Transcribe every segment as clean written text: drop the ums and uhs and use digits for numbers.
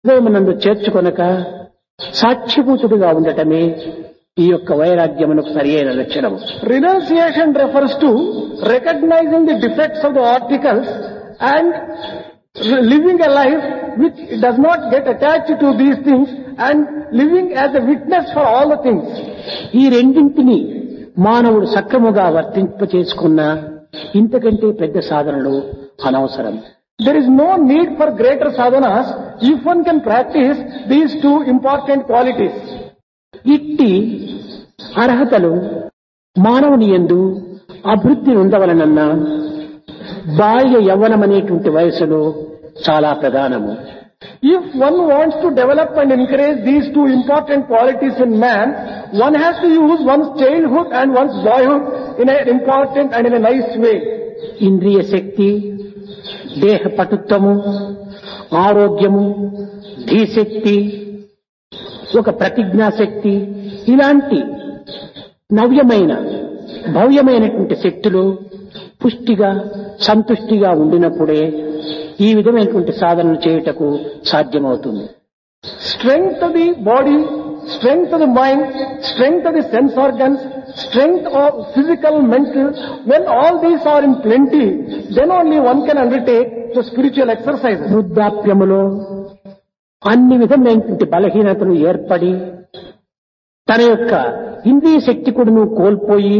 హృదయమునందు చేర్చుకొనక సాక్షిభూతుడిగా ఉండటమే ఈ యొక్క వైరాగ్యమునకు సరియైన లక్షణము. Renunciation refers to recognizing the defects of the articles and living a life which does not get attached to these things and living as a witness for all the things. ఈ రెండింటిని మానవుడు సక్రముగా వర్తింపచేసుకున్న ఇంతకంటే పెద్ద సాధనలు అనవసరం. There is no need for greater sadhanas if one can practice these two important qualities. ఇట్టి అర్హతలు మానవుని యందు అభివృద్ధి ఉండవలనన్నా బాల్య యవ్వనమనేటువంటి వయసులో చాలా ప్రధానము. If one wants to develop and encourage these two important qualities in man, one has to use one's childhood and one's boyhood in an important and in a nice way. ఇంద్రియ శక్తి, దేహ పటుత్వము, ఆరోగ్యము, ధీశక్తి, ఒక ప్రతిజ్ఞాశక్తి, ఇలాంటి నవ్యమైన భవ్యమైనటువంటి శక్తులు పుష్టిగా సంతుష్టిగా ఉండినప్పుడే ఈ విధమైనటువంటి సాధనలు చేయుటకు సాధ్యమవుతుంది. Strength of the body, strength of the mind, strength of the sense organs, strength of physical, mental, when all these are in plenty, then only one can undertake the spiritual exercises. వృద్ధాప్యములో అన్ని విధమైనటువంటి బలహీనతలు ఏర్పడి తన యొక్క ఇంద్రియ శక్తి కూడాను కోల్పోయి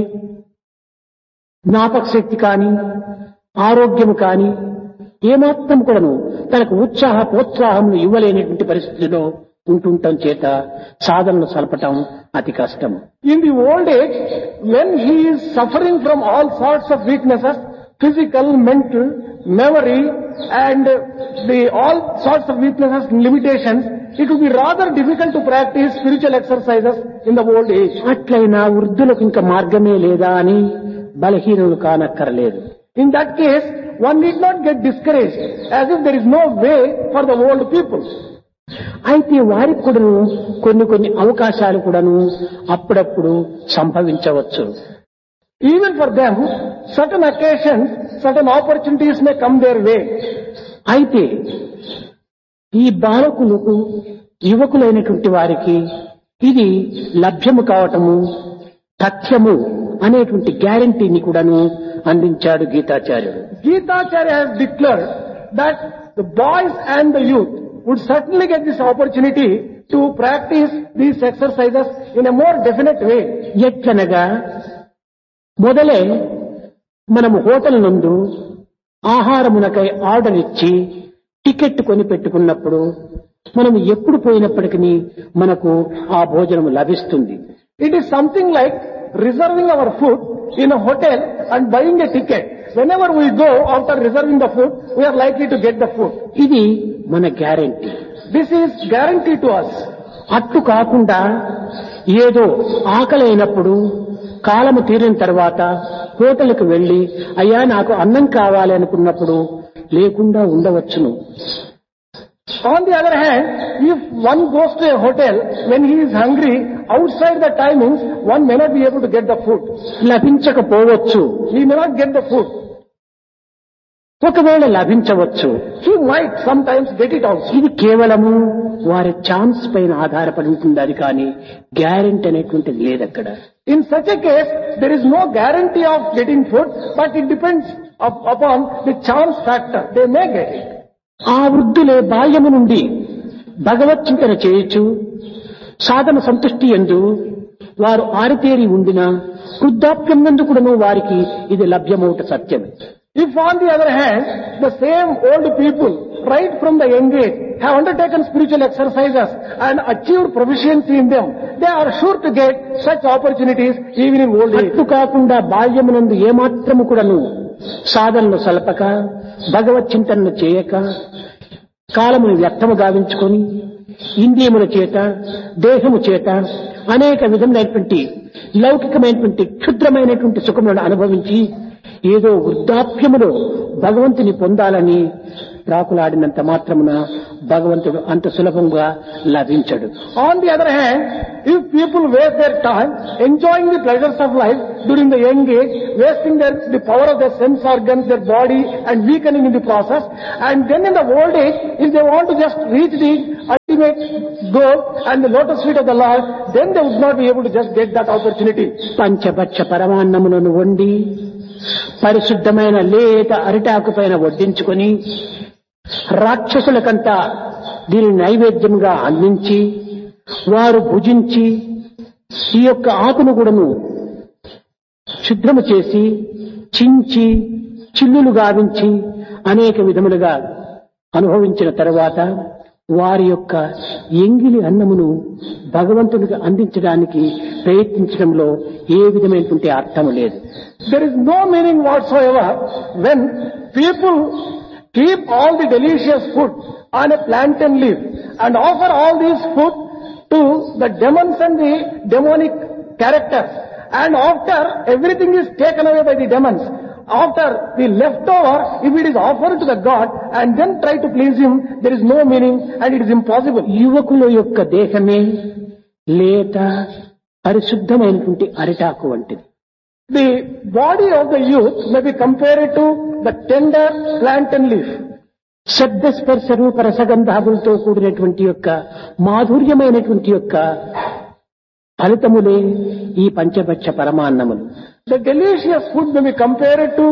జ్ఞాపక శక్తి కానీ ఆరోగ్యము కానీ ఏమాత్రం కూడాను తనకు ప్రోత్సాహములు ఇవ్వలేనటువంటి పరిస్థితిలో ఉంటుండటం చేత సాధనలు సలపటం అతి కష్టం. In the old age, when he is suffering from all sorts of weaknesses, physical, mental, memory, and all sorts of weaknesses and limitations, it would be rather difficult to practice spiritual exercises in the old age. అట్లయినా వృద్ధులకు ఇంకా మార్గమే లేదా అని బలహీనులు కానక్కర్లేదు. In that case, one need not get discouraged as if there is no way for the old people. అయితే వారికి కూడాను కొన్ని అవకాశాలు కూడాను అప్పుడప్పుడు సంభవించవచ్చు. Even for them, certain occasions, certain opportunities may come their way. అయితే ఈ బాలకులకు యువకులైనటువంటి వారికి ఇది లభ్యము కావటము తథ్యము అనేటువంటి గ్యారంటీని కూడాను అందించాడు గీతాచార్యుడు. Gitacharya has declared that the boys and the youth would certainly get this opportunity to practice these exercises in a more definite way. ఎట్లనగా మొదలే మనము హోటల్ నందు ఆహారమునకై ఆర్డర్ ఇచ్చి టికెట్ కొని పెట్టుకున్నప్పుడు మనం ఎప్పుడు పోయినప్పటికీ మనకు ఆ భోజనం లభిస్తుంది. It is something like reserving our food in a hotel and buying a ticket. Whenever we go after reserving the food, we are likely to get the food. ఇది మన guarantee. This is guarantee to us. అట్టు కాకుండా ఏదో ఆకలైనప్పుడు కాలము తీరిన తర్వాత హోటల్కి వెళ్లి అయ్యా నాకు అన్నం కావాలి అనుకున్నప్పుడు లేకుండా ఉండవచ్చును. On the other hand, if one goes to a hotel when he is hungry, outside the timings, one may not be able to get the food. లభించకపోవచ్చు. He may not get the food. ఒకవేళ లభించవచ్చు. He might sometimes get it also. ఇది కేవలము వారి chance పైన ఆధారపడి ఉంటుంది. అది కానీ guarantee అనేటువంటిది లేదక్కడ. In such a case, there is no guarantee of getting food, but it depends upon the chance factor. They may get it. ఆ వృద్ధులే బాల్యము నుండి భగవత్ చింతన చేయొచ్చు. సాధన సంతుష్టి యందు వారు ఆరితేరి ఉండిన వృద్ధాప్యం నందు కూడాను వారికి ఇది లభ్యమవుట సత్యం. If on the other hand, the same old people, right from the young age, have undertaken spiritual exercises and achieved proficiency in them, they are sure to get such opportunities even in old age. అట్టు కాకుండా బాల్యమునందు ఏమాత్రము కూడాను సాధనలు సలపక భగవత్ చింతనను చేయక కాలమును వ్యర్థము గావించుకొని ఇంద్రియముల చేత దేహము చేత అనేక విధమైనటువంటి లౌకికమైనటువంటి క్షుద్రమైనటువంటి సుఖములను అనుభవించి ఏదో వృద్ధాప్యములో భగవంతుని పొందాలని ప్రాకులాడినంత మాత్రమున భగవంతుడు అంత సులభంగా లభించడు. On the other hand, if people waste their time enjoying the pleasures of life during the young age, wasting the power of their sense organs, their body, and weakening in the process, and then in the old age, if they want to just reach the ultimate goal and the lotus feet of the Lord, then they would not be able to just get that opportunity. పంచభక్ష పరమాన్నములను వండి పరిశుద్ధమైన లేత అరిటాకు పైన వడ్డించుకొని రాక్షసులకంతా దీని నైవేద్యంగా అందించి వారు భుజించి ఈ యొక్క ఆకును కూడాను శుద్ధము చేసి చించి చిల్లులు గావించి అనేక విధములుగా అనుభవించిన తర్వాత వారి యొక్క ఎంగిలి అన్నమును భగవంతునికి అందించడానికి ప్రయత్నించడంలో ఏ విధమైనటువంటి అర్థము లేదు. There is no meaning whatsoever when people keep all the delicious food on a plantain leaf and offer all these food to the demons and the demonic characters, and after everything is taken away by the demons, after the leftover, if it is offered to the God and then try to please him, there is no meaning and it is impossible. యువకుల యొక్క దేహమే లేత పరిశుద్ధమైనటువంటి అరిటాకు వంటిది. The body of the youth may be compared to the tender plantain leaf. శబ్ద స్పర్శ రూప రసగంధాదులతో కూడినటువంటి యొక్క మాధుర్యమైనటువంటి యొక్క ఫలితములే ఈ పంచభక్ష పరమాన్నములు. The delicious food may be compared to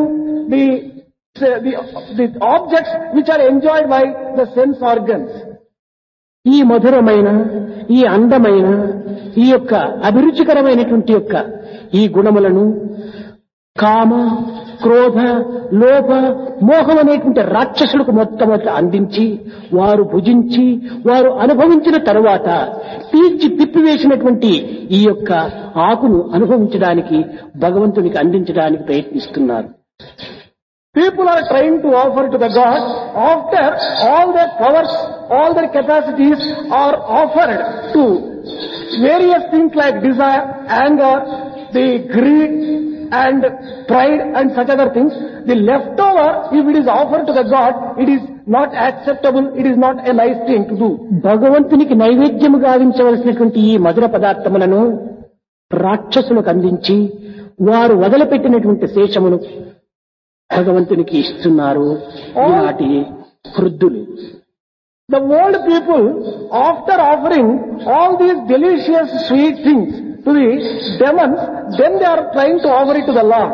the objects which are enjoyed by the sense organs. ఈ మధురమైన ఈ అందమైన ఈ యొక్క అభిరుచికరమైనటువంటి యొక్క ఈ గుణములను కామ క్రోధ లోభ మోహం అనేటువంటి రాక్షసులకు మొట్టమొదట అందించి వారు భుజించి వారు అనుభవించిన తరువాత పీల్చి తిప్పివేసినటువంటి ఈ యొక్క ఆకును అనుభవించడానికి భగవంతునికి అందించడానికి ప్రయత్నిస్తున్నారు. People are trying to offer to the God after all their powers, all their capacities are offered to various things like desire, anger, the greed and pride and such other things. The leftover, if it is offered to the God, it is not acceptable, it is not a nice thing to do. భగవంతునికి నైవేద్యము గావించవలసినటువంటి ఈ మధుర పదార్థములను రాక్షసులకు అందించి వారు వదిలిపెట్టినటువంటి శేషమును భగవంతునికి ఇస్తున్నారు ఈనాటి వృద్ధులు. The old people, after offering all these delicious sweet things to the demons, then they are trying to offer it to the Lord.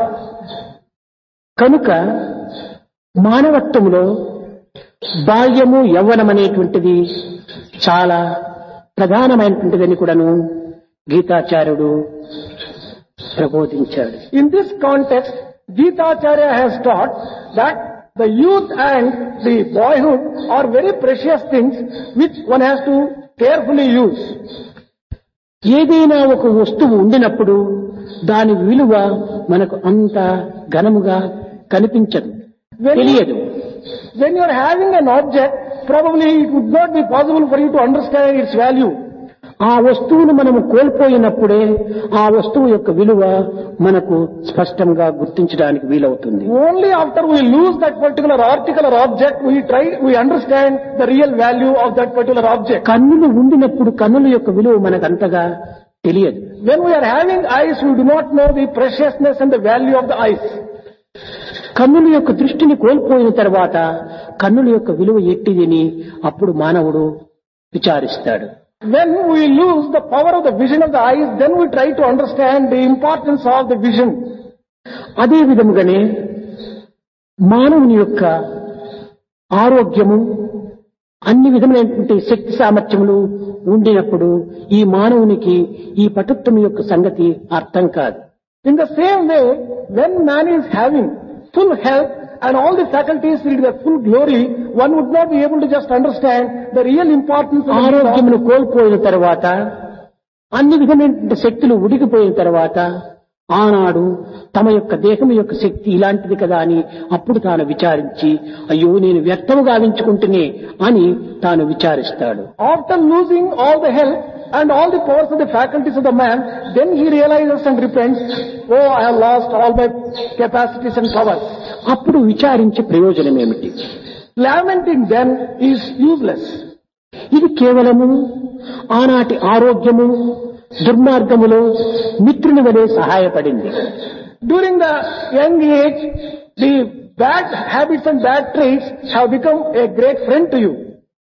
కనుక మానవత్వంలో బాల్యము యవ్వనం అనేటువంటిది చాలా ప్రధానమైనటువంటిదని కూడాను గీతాచార్యుడు ప్రబోధించాడు. In this context, Gitacharya has taught that the youth and the boyhood are very precious things which one has to carefully use. ఏదైనా ఒక వస్తువు ఉండినప్పుడు దాని విలువ మనకు అంత ఘనముగా కనిపించదు, తెలియదు. When you are having an object, probably it would not be possible for you to understand its value. ఆ వస్తువును మనము కోల్పోయినప్పుడే ఆ వస్తువు యొక్క విలువ మనకు స్పష్టంగా గుర్తించడానికి వీలవుతుంది. Only after we lose that particular article or object, we understand the real value of that particular object. కన్నులు ఉండినప్పుడు కన్నుల యొక్క విలువ మనకు అంతగా తెలియదు. When we are having eyes, we do not know the preciousness and the value of the eyes. కన్నుల యొక్క దృష్టిని కోల్పోయిన తర్వాత కన్నుల యొక్క విలువ ఎట్టిదని అప్పుడు మానవుడు విచారిస్తాడు. When we lose the power of the vision of the eyes, then we try to understand the importance of the vision. అదే విధముగానే మానవుని యొక్క ఆరోగ్యము అన్ని విధములైనటువంటి శక్తి సామర్థ్యములు ఉండినప్పుడు ఈ మానవునికి ఈ పటుత్వం యొక్క సంగతి అర్థం కాదు. In the same way, when man is having full health and all the faculties in their full glory, one would not be able to just understand the real importance of ఆరోగ్యమును కోల్పోయిన తర్వాత అన్ని విధమైన శక్తులు ఉడికిపోయిన తర్వాత ఆనాడు తమ యొక్క దేహం యొక్క శక్తి ఇలాంటిది కదా అని అప్పుడు తాను విచారించి అయ్యో నేను వ్యర్థము గావించుకుంటునే అని తాను విచారిస్తాడు. After losing all the health and all the powers of the faculties of the man, then he realizes and repents, oh, I have lost all my capacities and powers. అప్పుడు విచారించే ప్రయోజనం ఏమిటి? Lamenting then is useless. ఇది కేవలము ఆనాటి ఆరోగ్యము దుర్మార్గములో మిత్రుని వలె సహాయపడింది. During the young age, the bad habits and bad traits have become a great friend to you.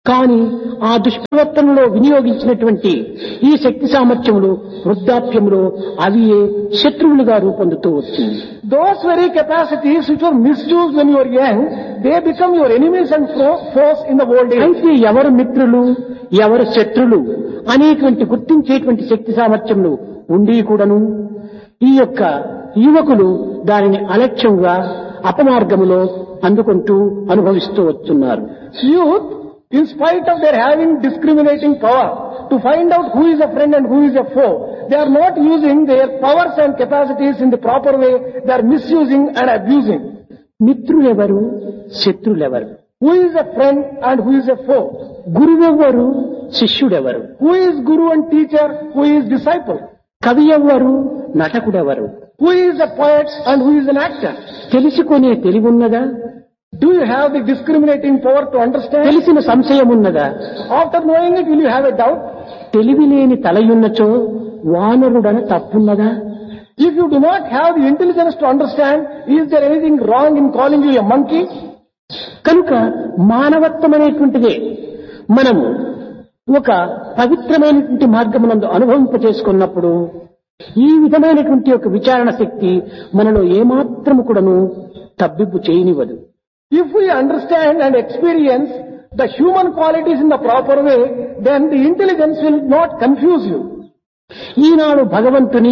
కానీ ఆ దుష్ప్రవర్తనలో వినియోగించినటువంటి ఈ శక్తి సామర్థ్యములు వృద్ధాప్యములో అవి శత్రువులుగా రూపొందుతూ వచ్చింది. Those very capacities which were misused when you were young, they become your enemies and foes in the old age. అయితే ఎవరు మిత్రులు ఎవరు శత్రులు అనేటువంటి గుర్తించేటువంటి శక్తి సామర్థ్యములు ఉండి కూడాను ఈ యొక్క యువకులు దానిని అలక్ష్యంగా అపమార్గములో అందుకుంటూ అనుభవిస్తూ వస్తున్నారు. Youth, in spite of their having discriminating power to find out who is a friend and who is a foe, they are not using their powers and capacities in the proper way. They are misusing and abusing. మిత్రులెవరు శత్రులెవరు, Who is a friend and who is a foe? గురువెవ్వరు శిష్యుడెవరు, Who is guru and teacher? Who is disciple? కవి ఎవ్వరు నటకుడెవరు, Who is a poet and who is an actor? తెలుసుకునే తెలివున్నదా, Do you have the discriminating power to understand? తెలిసిన సంశయమున్నదా, After knowing it, will you have a doubt? తెలివిలేని తలయున్నచో వానరుడన తప్పున్నదా. If you do not have the intelligence to understand, is there anything wrong in calling you a monkey? కనుక మానవత్వం అనేటువంటిదే మనము ఒక పవిత్రమైనటువంటి మార్గమునందు అనుభవింపచేసుకున్నప్పుడు ఈ విధమైనటువంటి ఒక విచారణ శక్తి మనలో ఏమాత్రము కూడాను తబ్బిబ్బు చేయనివ్వదు. If we understand and experience the human qualities in the proper way, then the intelligence will not confuse you. ఈనాడు భగవంతుని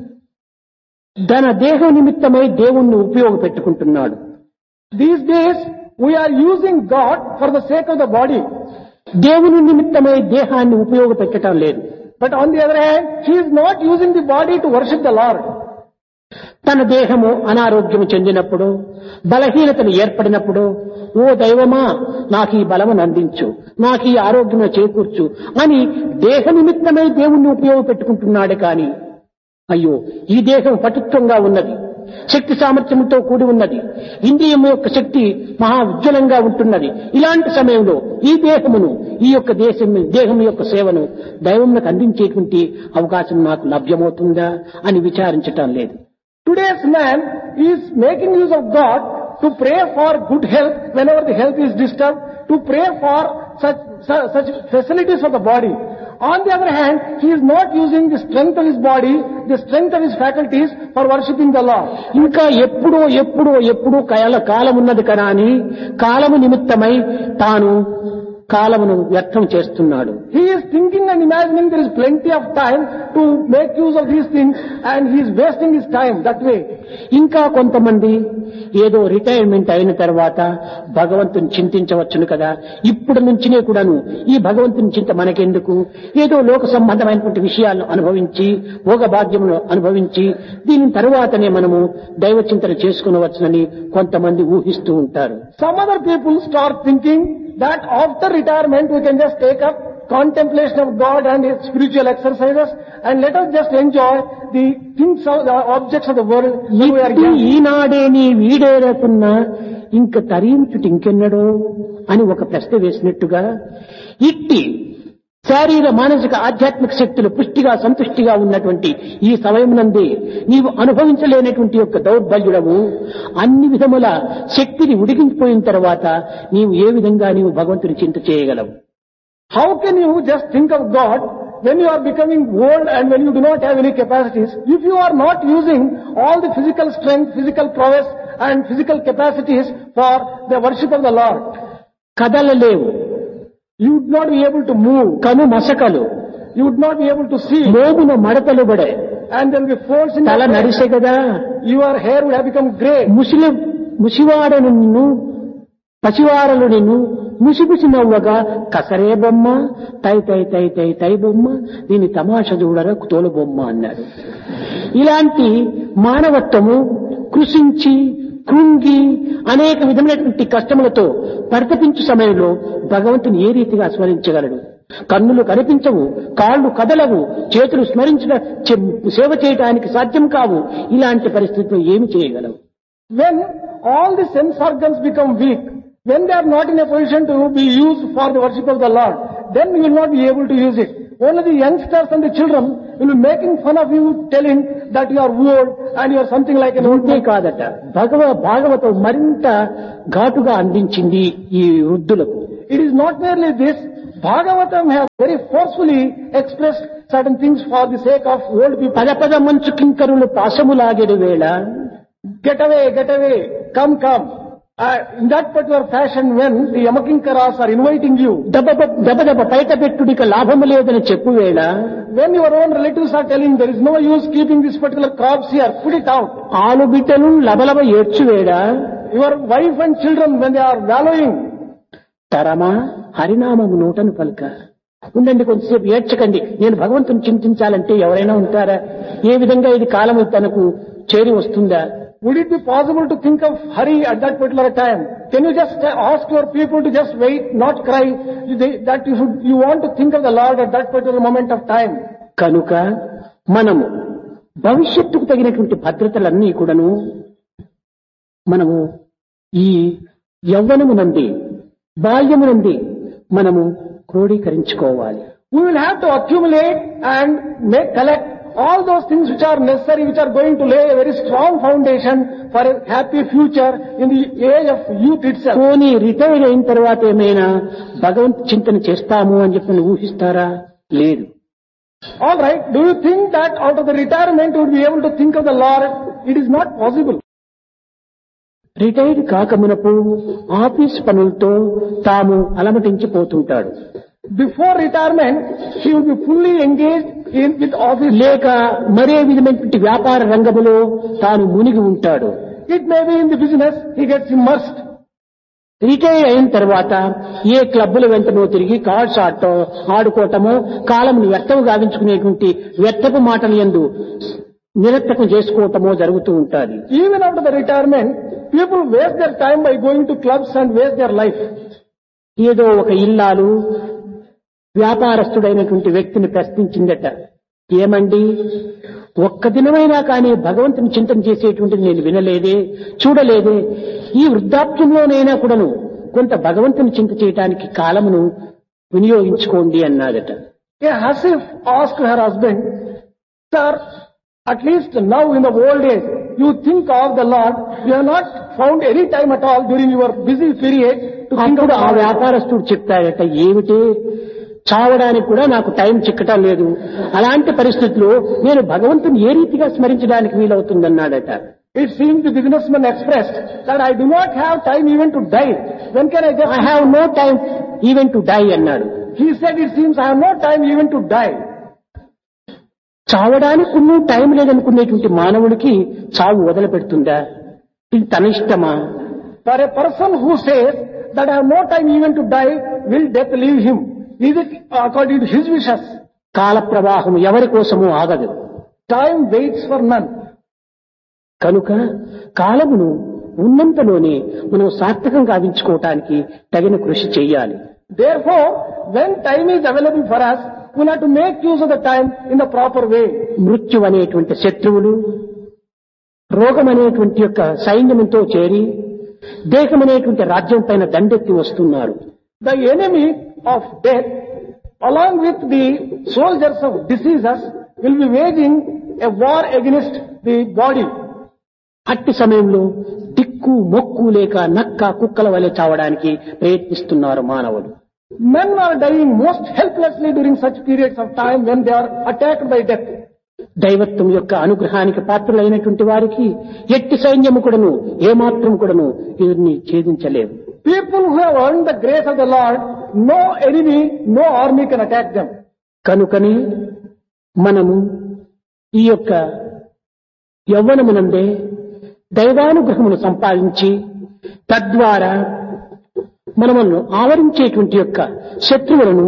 తన దేహ నిమిత్తమై దేవుణ్ణి ఉపయోగపెట్టుకుంటున్నాడు. These days, we are using God for the sake of the body. దేవుని నిమిత్తమై దేహాన్ని ఉపయోగపెట్టడం లేదు. But on the other hand, he is not using the body to worship the Lord. తన దేహము అనారోగ్యము చెందినప్పుడు బలహీనతను ఏర్పడినప్పుడు ఓ దైవమా నాకు ఈ బలమును అందించు, నాకు ఈ ఆరోగ్యము చేకూర్చు అని దేహ నిమిత్తమై దేవుణ్ణి ఉపయోగపెట్టుకుంటున్నాడే కాని అయ్యో ఈ దేహం పటుత్వంగా ఉన్నది, శక్తి సామర్థ్యంతో కూడి ఉన్నది, ఇంద్రియం యొక్క శక్తి మహా ఉజ్వలంగా ఉంటున్నది, ఇలాంటి సమయంలో ఈ దేహమును ఈ యొక్క దేహం యొక్క సేవను దైవమునకు అందించేటువంటి అవకాశం నాకు లభ్యమవుతుందా అని విచారించటం లేదు. Today's man is making use of God to pray for good health whenever the health is disturbed, to pray for such facilities for the body. On the other hand, he is not using the strength of his body, the strength of his faculties for worshipping the Lord. ఇంకా ఎప్పుడో కాలం ఉన్నది కదా అని కాలము నిమిత్తమై తాను కాలమును వ్యర్థం చేస్తున్నాడు. He is thinking and imagining there is plenty of time to make use of these things and he is wasting his time that way. ఇంకా కొంతమంది ఏదో రిటైర్మెంట్ అయిన తర్వాత భగవంతుని చింతించవచ్చును కదా, ఇప్పుడు నుంచినే కూడాను ఈ భగవంతుని చింత మనకెందుకు, ఏదో లోక సంబంధమైనటువంటి విషయాలను అనుభవించి భోగ భాగ్యమును అనుభవించి దీని తరువాతనే మనము దైవ చింతన చేసుకునవచ్చునని కొంతమంది ఊహిస్తూ ఉంటారు. Some other people start thinking that after retirement we can just take up contemplation of God and His spiritual exercises and let us just enjoy the things of the objects of the world when we are young. ఈనాడే నీ వీడేరకున్నా ఇంక తరించుటి ఇంకెన్నడో అని ఒక ప్రశ్న వేసినట్టుగా ఇట్టి శారీర మానసిక ఆధ్యాత్మిక శక్తులు పుష్టిగా సంతుష్టిగా ఉన్నటువంటి ఈ సమయమునందే నీవు అనుభవించలేనటువంటి యొక్క దౌర్బల్యుడవు అన్ని విధముల శక్తిని ఉడికించిపోయిన తర్వాత నీవు ఏ విధంగా నీవు భగవంతుని చింత చేయగలవు? How can you just think of God when you are becoming old and when you do not have any capacities? If you are not using all the physical strength, physical prowess and physical capacities for the worship of the Lord, కదలలేవు, you would not be able to move, కను మసకలు, you would not be able to see, మోమున మడతలు పడే, and there will be folds in తల your head. నడిసే కదా, Your hair would have become grey. ముసివాడను నిన్ను పసివారలు నిన్ను ముసిముసి నవ్వగా కసరే బొమ్మ తై తై తై తై తై బొమ్మ దీని తమాష చూడరా తోలు బొమ్మ అన్నారు. ఇలాంటి మానవత్వము కృషించి కృంగి అనేక విధమైనటువంటి కష్టములతో పరితపించు సమయంలో భగవంతుని ఏ రీతిగా స్మరించగలడు? కన్నులు కనిపించవు, కాళ్ళు కదలవు, చేతులు సేవ చేయడానికి సాధ్యం కావు. ఇలాంటి పరిస్థితుల్లో ఏమి చేయగలవు? When all the sense organs become weak, when they are not in a position to be used for the worship of the Lord, then you will not be able to use it. Only the youngsters and the children will be making fun of you, telling that you are old and you are something like an old అంతే man. కాదట, భాగవతం మరింత ఘాటుగా అందించింది ఈ వృద్ధులకు. It is not merely this. Bhagavatam has very forcefully expressed certain things for the sake of old people. పద పద మంచు కింకరులు పాశములాగెడు వేళ Get away, come. In that particular fashion, when the Yamakinkaras are inviting you, దబదబ బయట పెట్టుడిక లాభము లేదని చెప్పు వేళ when your own relatives are telling there is no use keeping this particular crops here, put it out. ఆలు బిడ్డలు లబలబ ఏడ్చు వేళ Your wife and children, when they are wallowing, తరమా హరినామము నోటను పలుక ఉండండి, కొంతసేపు ఏడ్చకండి, నేను భగవంతుని చింతించాలంటే ఎవరైనా ఉంటారా? ఏ విధంగా ఇది కాలము తనకు చేరి వస్తుందా? would it be possible to think of Hari at that particular time? Can you just ask your people to just wait, not cry, that you want to think of the Lord at that particular moment of time? కనుక మనము భవిష్యత్తుకు తగినటువంటి భద్రతలన్నీ కూడాను మనము ఈ యవ్వనము నుండి బాల్యము నుండి మనము క్రోడీకరించుకోవాలి. We will have to accumulate and collect all those things which are necessary, which are going to lay a very strong foundation for a happy future in the age of youth itself. పోనీ retire అయిన తర్వాత ఏమైనా భగవంతు చింతన చేస్తాము అని చెప్పి ఊహిస్తారా? లేదు. All right, do you think that out of the retirement you would be able to think of the Lord? It is not possible. Retired కాకమునపు office పనులతో తాము అలమటించిపోతుంటాడు. Before retirement, he will be fully engaged with office. లేక మరే విధమైనటువంటి వ్యాపార రంగములో తాను మునిగి ఉంటాడు. It may be in the business, he gets immersed. Retire అయిన తర్వాత ఏ క్లబ్బుల వెంటనో తిరిగి కార్డ్స్ ఆడుకోవటమో, కాలంను వ్యర్థము గావించుకునేటువంటి వ్యర్థపు మాటలు యందు నిరర్థకం చేసుకోవటమో జరుగుతూ ఉంటాది. Even after the retirement, people waste their time by going to clubs and waste their life. ఏదో ఒక ఇల్లాలు వ్యాపారస్తుడైనటువంటి వ్యక్తిని ప్రశ్నించిందట, ఏమండి ఒక్క దినమైనా కానీ భగవంతుని చింతన చేసేటువంటిది నేను వినలేదే, చూడలేదే, ఈ వృద్ధాప్యంలోనైనా కూడాను కొంత భగవంతుని చింత చేయటానికి కాలమును వినియోగించుకోండి అన్నాదట. A Hasif asked her husband, sir, at least now in the old age, you think of the Lord, you have not found any time at all during your busy period to think of అప్పుడు the ఆ Lord. వ్యాపారస్తుడు చెప్తాడట, ఏమిటి చావడానికి కూడా నాకు time చిక్కటం లేదు, అలాంటి పరిస్థితుల్లో నేను భగవంతుని ఏ రీతిగా స్మరించడానికి వీలవుతుందన్నాడట. It seems the businessman expressed that I do not have time even to die. When can I just... I have no time even to die అన్నాడు. He said, it seems I have no time even to die. చావడానికి నువ్వు time లేదనుకునేటువంటి మానవుడికి చావు వదిలిపెడుతుందా? ఇది తన ఇష్టమా? For a person who says that I have no time even to die, will death leave him? Is it according to his wishes? కాల ప్రవాహం ఎవరి కోసమూ ఆగదు. Time waits for none. కనుక కాలమును ఉన్నంతలోనే మనం సార్థకం గావించుకోవటానికి తగిన కృషి చెయ్యాలి. Therefore, when time is available for us, we have to make use of the time in the proper way. మృత్యు అనేటువంటి శత్రువులు రోగం అనేటువంటి యొక్క సైన్యంతో చేరి దేహం అనేటువంటి రాజ్యం పైన దండెత్తి వస్తున్నారు. The enemy of death, along with the soldiers of diseases, will be waging a war against the body. అట్టి సమయంలో దిక్కు మొక్కు లేక నక్క కుక్కల వలె చావడానికి ప్రయత్నిస్తున్నారు మానవులు. Men are dying most helplessly during such periods of time when they are attacked by death. దైవత్వం యొక్క అనుగ్రహానికి పాత్రులైనటువంటి వారికి ఎట్టి సైన్యము కూడాను ఏమాత్రం కూడాను వీరిని ఛేదించలేవు. People who have earned the grace of the Lord, no enemy, no army can attack them. కనుకనే మనము ఈ యొక్క యవ్వనమునందే దైవానుగ్రహమును సంపాదించి తద్వారా మనము ఆవరించేటువంటి యొక్క శత్రువులను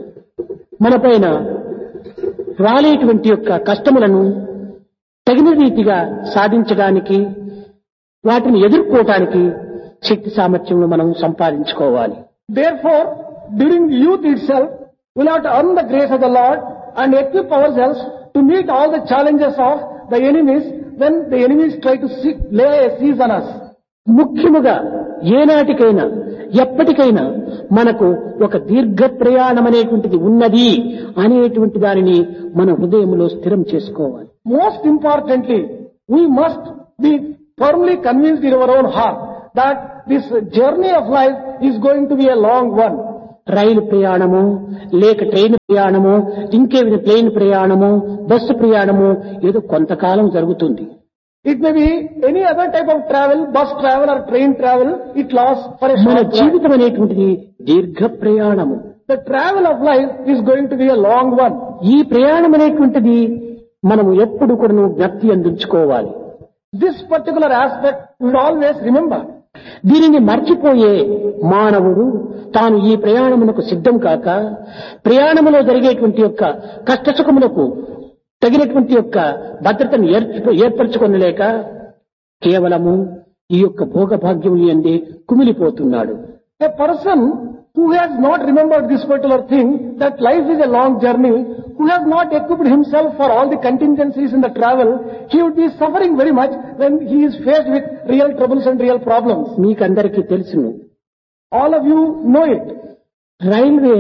మనపైన రాలేటువంటి యొక్క కష్టములను తగిన రీతిగా సాధించడానికి వాటిని ఎదుర్కోవటానికి శక్తి సామర్థ్యమును మనం సంపాదించుకోవాలి. Therefore, during youth itself, we have to earn the grace of the Lord and equip ourselves to meet all the challenges of the enemies when the enemies try to lay a siege on us. ముఖ్యముగా ఏనాటికైనా ఎప్పటికైనా మనకు ఒక దీర్ఘ ప్రయాణం అనేటువంటిది ఉన్నది అనేటువంటి దానిని మన హృదయంలో స్థిరం చేసుకోవాలి. Most importantly, we must be firmly convinced in our own heart that this journey of life is going to be a long one. రైలు ప్రయాణము, లేక ట్రైన్ ప్రయాణము, ఇంకేమైనా ప్లేన్ ప్రయాణము, బస్సు ప్రయాణము ఏదో కొంతకాలం జరుగుతుంది. It may be any other type of travel, bus travel or train travel, it lasts for a మన short while. జీవితం అనేటువంటిది దీర్ఘ ప్రయాణము. The travel of life is going to be a long one. ఈ ప్రయాణం అనేటువంటిది మనము ఎప్పుడు కూడా జ్ఞప్తి అందించుకోవాలి. This particular aspect we should always remember. దీనిని మర్చిపోయే మానవుడు తాను ఈ ప్రయాణమునకు సిద్ధం కాక, ప్రయాణములో జరిగేటువంటి యొక్క కష్టసుఖములకు తగినటువంటి యొక్క భద్రతను ఏర్పరచుకొనలేక కేవలము ఈ యొక్క భోగభాగ్యములు యందే కుమిలిపోతున్నాడు. A person who has not remembered this particular thing, that life is a long journey, who has not equipped himself for all the contingencies in the travel, he would be suffering very much when he is faced with real troubles and real problems. మీకందరికీ తెలుసును, All of you know it. Railway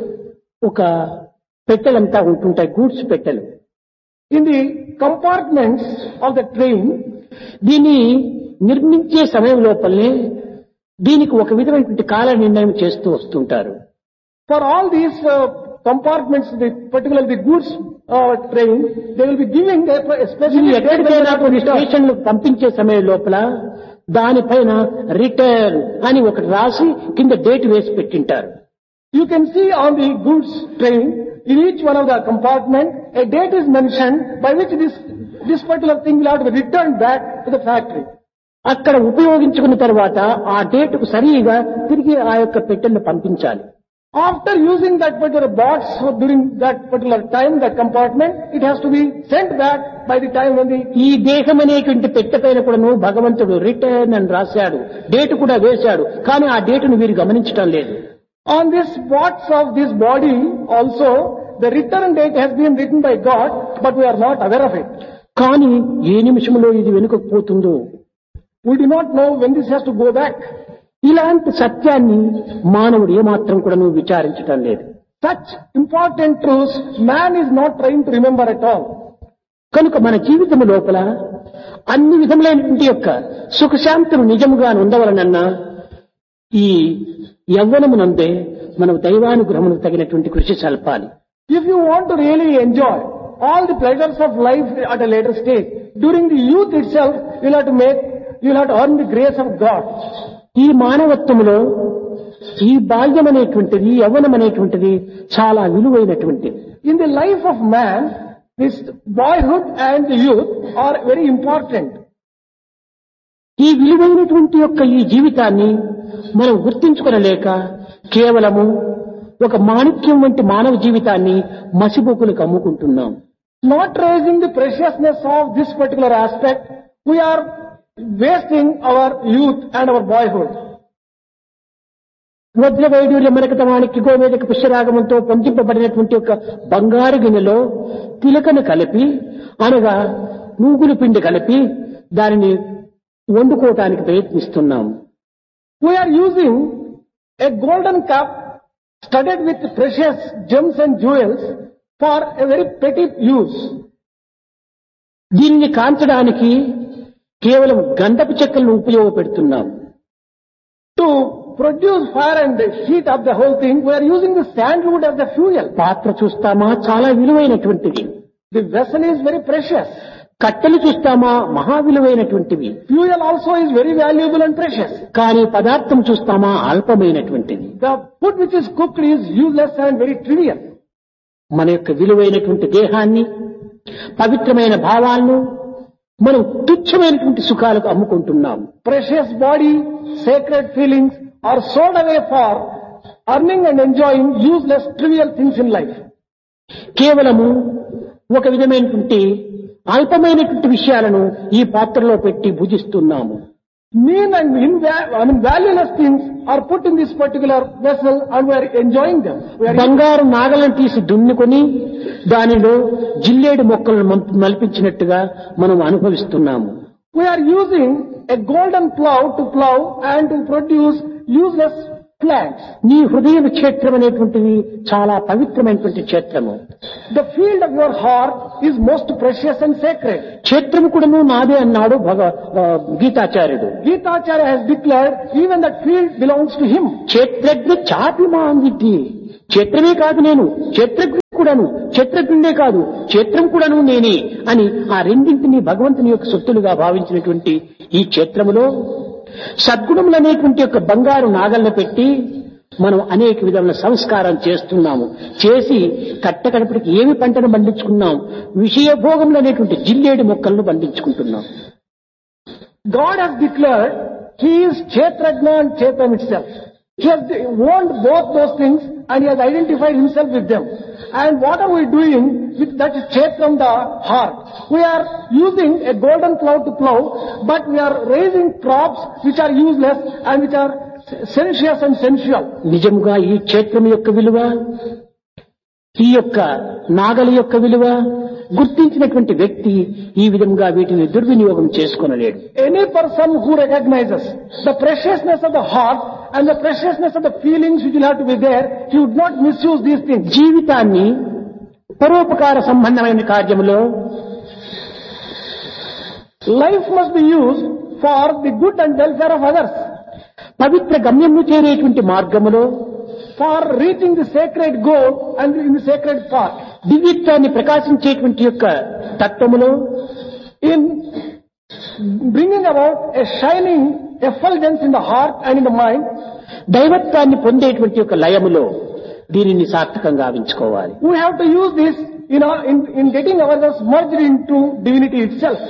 ఒక పెట్టెలంతా ఉంటుంటాయి, goods పెట్టెలు. In the compartments of the train, దీన్ని నిర్మించే సమయం లోపలనే దీనికి ఒక విధమైనటువంటి కాల నిర్ణయం చేస్తూ వస్తుంటారు. for all these compartments, particularly the goods train, they will be giving a ఇది specific ఎక్కడికైనా కొన్ని స్టేషన్లు పంపించే సమయం లోపల దానిపైన రిటర్న్ అని ఒకటి రాసి కింద డేట్ వేసి పెట్టింటారు. You can see on the goods train, in each one of the compartment, a date is mentioned by which this particular thing will have to be returned back to the factory. అక్కడ ఉపయోగించుకున్న తర్వాత ఆ డేటుకు సరిగా తిరిగి ఆ యొక్క పెట్టెలను పంపించాలి. After using that particular box during that particular time, that compartment, it has to be sent back by the time when the ఈ దేహం అనేటువంటి పెట్టెపైన కూడాను భగవంతుడు రిటర్న్ అని రాశాడు, డేటు కూడా వేశాడు. కానీ ఆ డేటును వీరు గమనించడం లేదు. on this box of this body also, the return date has been written by God, but we are not aware of it. కానీ ఏ నిమిషంలో ఇది వెనుకకు పోతుందో, We do not know when this has to go back. ఇలాంటి సత్యాన్ని మానవుడు ఏమాత్రం కూడా విచారించటం లేదు. Such important truths, man is not trying to remember at all. కనుక మన జీవితం లోపల అన్ని విధములైనటువంటి యొక్క సుఖశాంతులు నిజముగా ఉండవలనన్నా ఈ యవ్వనమునందే మనం దైవానుగ్రహమునకు తగినటువంటి కృషి సల్పాలి. If you want to really enjoy all the pleasures of life at a later stage, during the youth itself, you'll have to earn the grace of God. ఈ మానవత్వములో ఈ బాల్యం అనేటువంటిది, యవ్వనం అనేటువంటిది చాలా విలువైనటువంటిది. In the life of man, this boyhood and the youth are very important. ఈ విలువైనటువంటి యొక్క ఈ జీవితాన్ని మనం గుర్తించుకొనలేక కేవలము ఒక మాణిక్యం వంటి మానవ జీవితాన్ని మసిబొక్కులకు అమ్ముకుంటున్నాం. Not raising the preciousness of this particular aspect, we are wasting our youth and our boyhood. వజ్ర వైడూర్య మరకత మాణిక్య గోమేదక పుష్యరాగమంతో పొందింపబడినటువంటి ఒక బంగారు గిన్నెలో తిలకను కలిపి, అనగా నూగులు పిండి కలిపి దానిని వండుకోవటానికి ప్రయత్నిస్తున్నాం. We are using a golden cup studded with precious gems and jewels for a very petty use. దీనిని కాంచడానికి కేవలం గంధపు చెక్కలను ఉపయోగపెడుతున్నాం. To produce fire and heat up the whole thing, we are using the sandalwood as the fuel. పాత్ర చూస్తామా, చాలా విలువైనటువంటిది. The vessel is very precious. కట్టెలు చూస్తామా, మహా విలువైనటువంటివి. Fuel also is very valuable and precious. కానీ పదార్థం చూస్తామా, అల్పమైనటువంటిది. The food which is cooked is useless and very trivial. మన యొక్క విలువైనటువంటి దేహాన్ని, పవిత్రమైన భావాలను మనం తుచ్చమైనటువంటి సుఖాలకు అమ్ముకుంటున్నాం. Precious body, sacred feelings are sold away for earning and enjoying useless, trivial things in life. కేవలము ఒక విధమైనటువంటి అల్పమైనటువంటి విషయాలను ఈ పాత్రలో పెట్టి భుజిస్తున్నాము. Mean and valueless things are put in this particular vessel and we are enjoying them. బంగారు నాగలను తీసి దున్నుకొని దానిలో జిల్లేడు మొక్కలను మల్పించినట్టుగా మనం అనుభవిస్తున్నాము. We are using a golden plough to plough and to produce useless plants. నీ హృదయ క్షేత్రం అనేటువంటిది చాలా పవిత్రమైనటువంటి క్షేత్రము. The field of your heart is most precious and sacred. క్షేత్రము కూడాను నాదే అన్నాడు గీతాచార్యుడు. Gitacharya has declared even that field belongs to him. క్షేత్రజ్ఞ చాపి మాంగిద్ది. క్షేత్రమే కాదు నేను, క్షేత్రజ్ఞుడు కూడాను, క్షేత్రజ్ఞుడే కాదు క్షేత్రం కూడాను నేనే అని ఆ రెండింటినీ భగవంతుని యొక్క సొత్తులుగా భావించినటువంటి ఈ క్షేత్రములో సద్గుణములనేటువంటి యొక్క బంగారు నాగలను పెట్టి మనం అనేక విధమైన సంస్కారం చేస్తున్నాము. చేసి కట్టకడపటికి ఏమి పంటను పండించుకున్నాం? విషయభోగములు అనేటువంటి జిల్లేడు మొక్కలను పండించుకుంటున్నాం. God has declared He is Kshetrajna and Kshetram itself. He has owned both those things and He has identified Himself with them. And what are we doing with that Kshetram, the heart? We are using a golden plough to plough, but we are raising crops which are useless and which are sensuous and sensual. నిజంగా ఈ క్షేత్రం యొక్క విలువ, ఈ యొక్క నాగలి యొక్క విలువ గుర్తించినటువంటి వ్యక్తి ఈ విధంగా వీటిని దుర్వినియోగం చేసుకొనలేడు. Any person who recognizes the preciousness of the heart and the preciousness of the feelings which will have to be there, he would not misuse these things. జీవితాన్ని పరోపకార సంబంధమైన కార్యములో Life must be used for the good and welfare of others. పవిత్ర గమ్యము చేరేటువంటి మార్గములో For reaching the sacred goal and in the sacred path. దివ్యత్వాన్ని ప్రకాశించేటువంటి యొక్క తత్వములో In bringing about a shining effulgence in the heart and in the mind, దైవత్వాన్ని పొందేటువంటి యొక్క లయములో దీనిని సార్థకంగా గావించుకోవాలి. we have to use this in getting ourselves merged into divinity itself.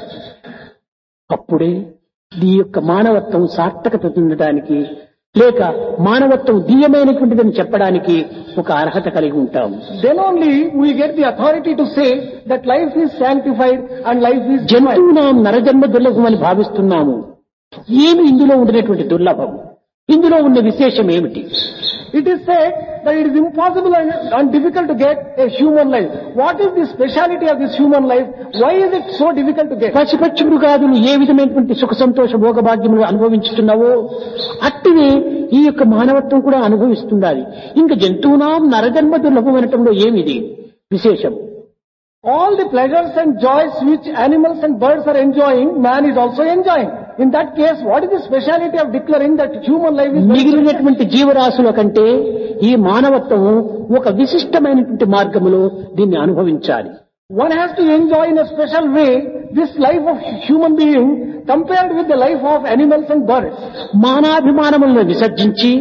అప్పుడే ఈ యొక్క మానవత్వం సార్థకత చెందడానికి లేక మానవత్వం దివ్యమైనటువంటిదని చెప్పడానికి ఒక అర్హత కలిగి ఉంటాం. Then only we get the authority to say that life is sanctified and life is divine. జంతువునాం నరజన్మ దుర్లభం అని భావిస్తున్నాము. ఏమి ఇందులో ఉండినటువంటి దుర్లభం? ఇందులో ఉన్న విశేషం ఏమిటి? It is said that it is impossible and difficult to get a human life. What is the speciality of this human life? Why is it so difficult to get? పశుపక్షి మృగాదులు ఏ విధమైనటువంటి సుఖ సంతోష భోగభాగ్యములు అనుభవించుతున్నావో అట్టివే ఈ యొక్క మానవత్వం కూడా అనుభవిస్తున్నది. ఇంకా జంతువునాం నరజన్మ దుర్లభం అనటంలో ఏమిది విశేషం? All the pleasures and joys which animals and birds are enjoying, man is also enjoying. In that case, what is the speciality of declaring that human life is మిగిలినటువంటి జీవరాశుల కంటే ఈ మానవత్వం ఒక విశిష్టమైనటువంటి మార్గములో దీన్ని అనుభవించాలి. One has to enjoy in a special way this life of human being compared with the life of animals and birds. మానాభిమానములను విసర్జించి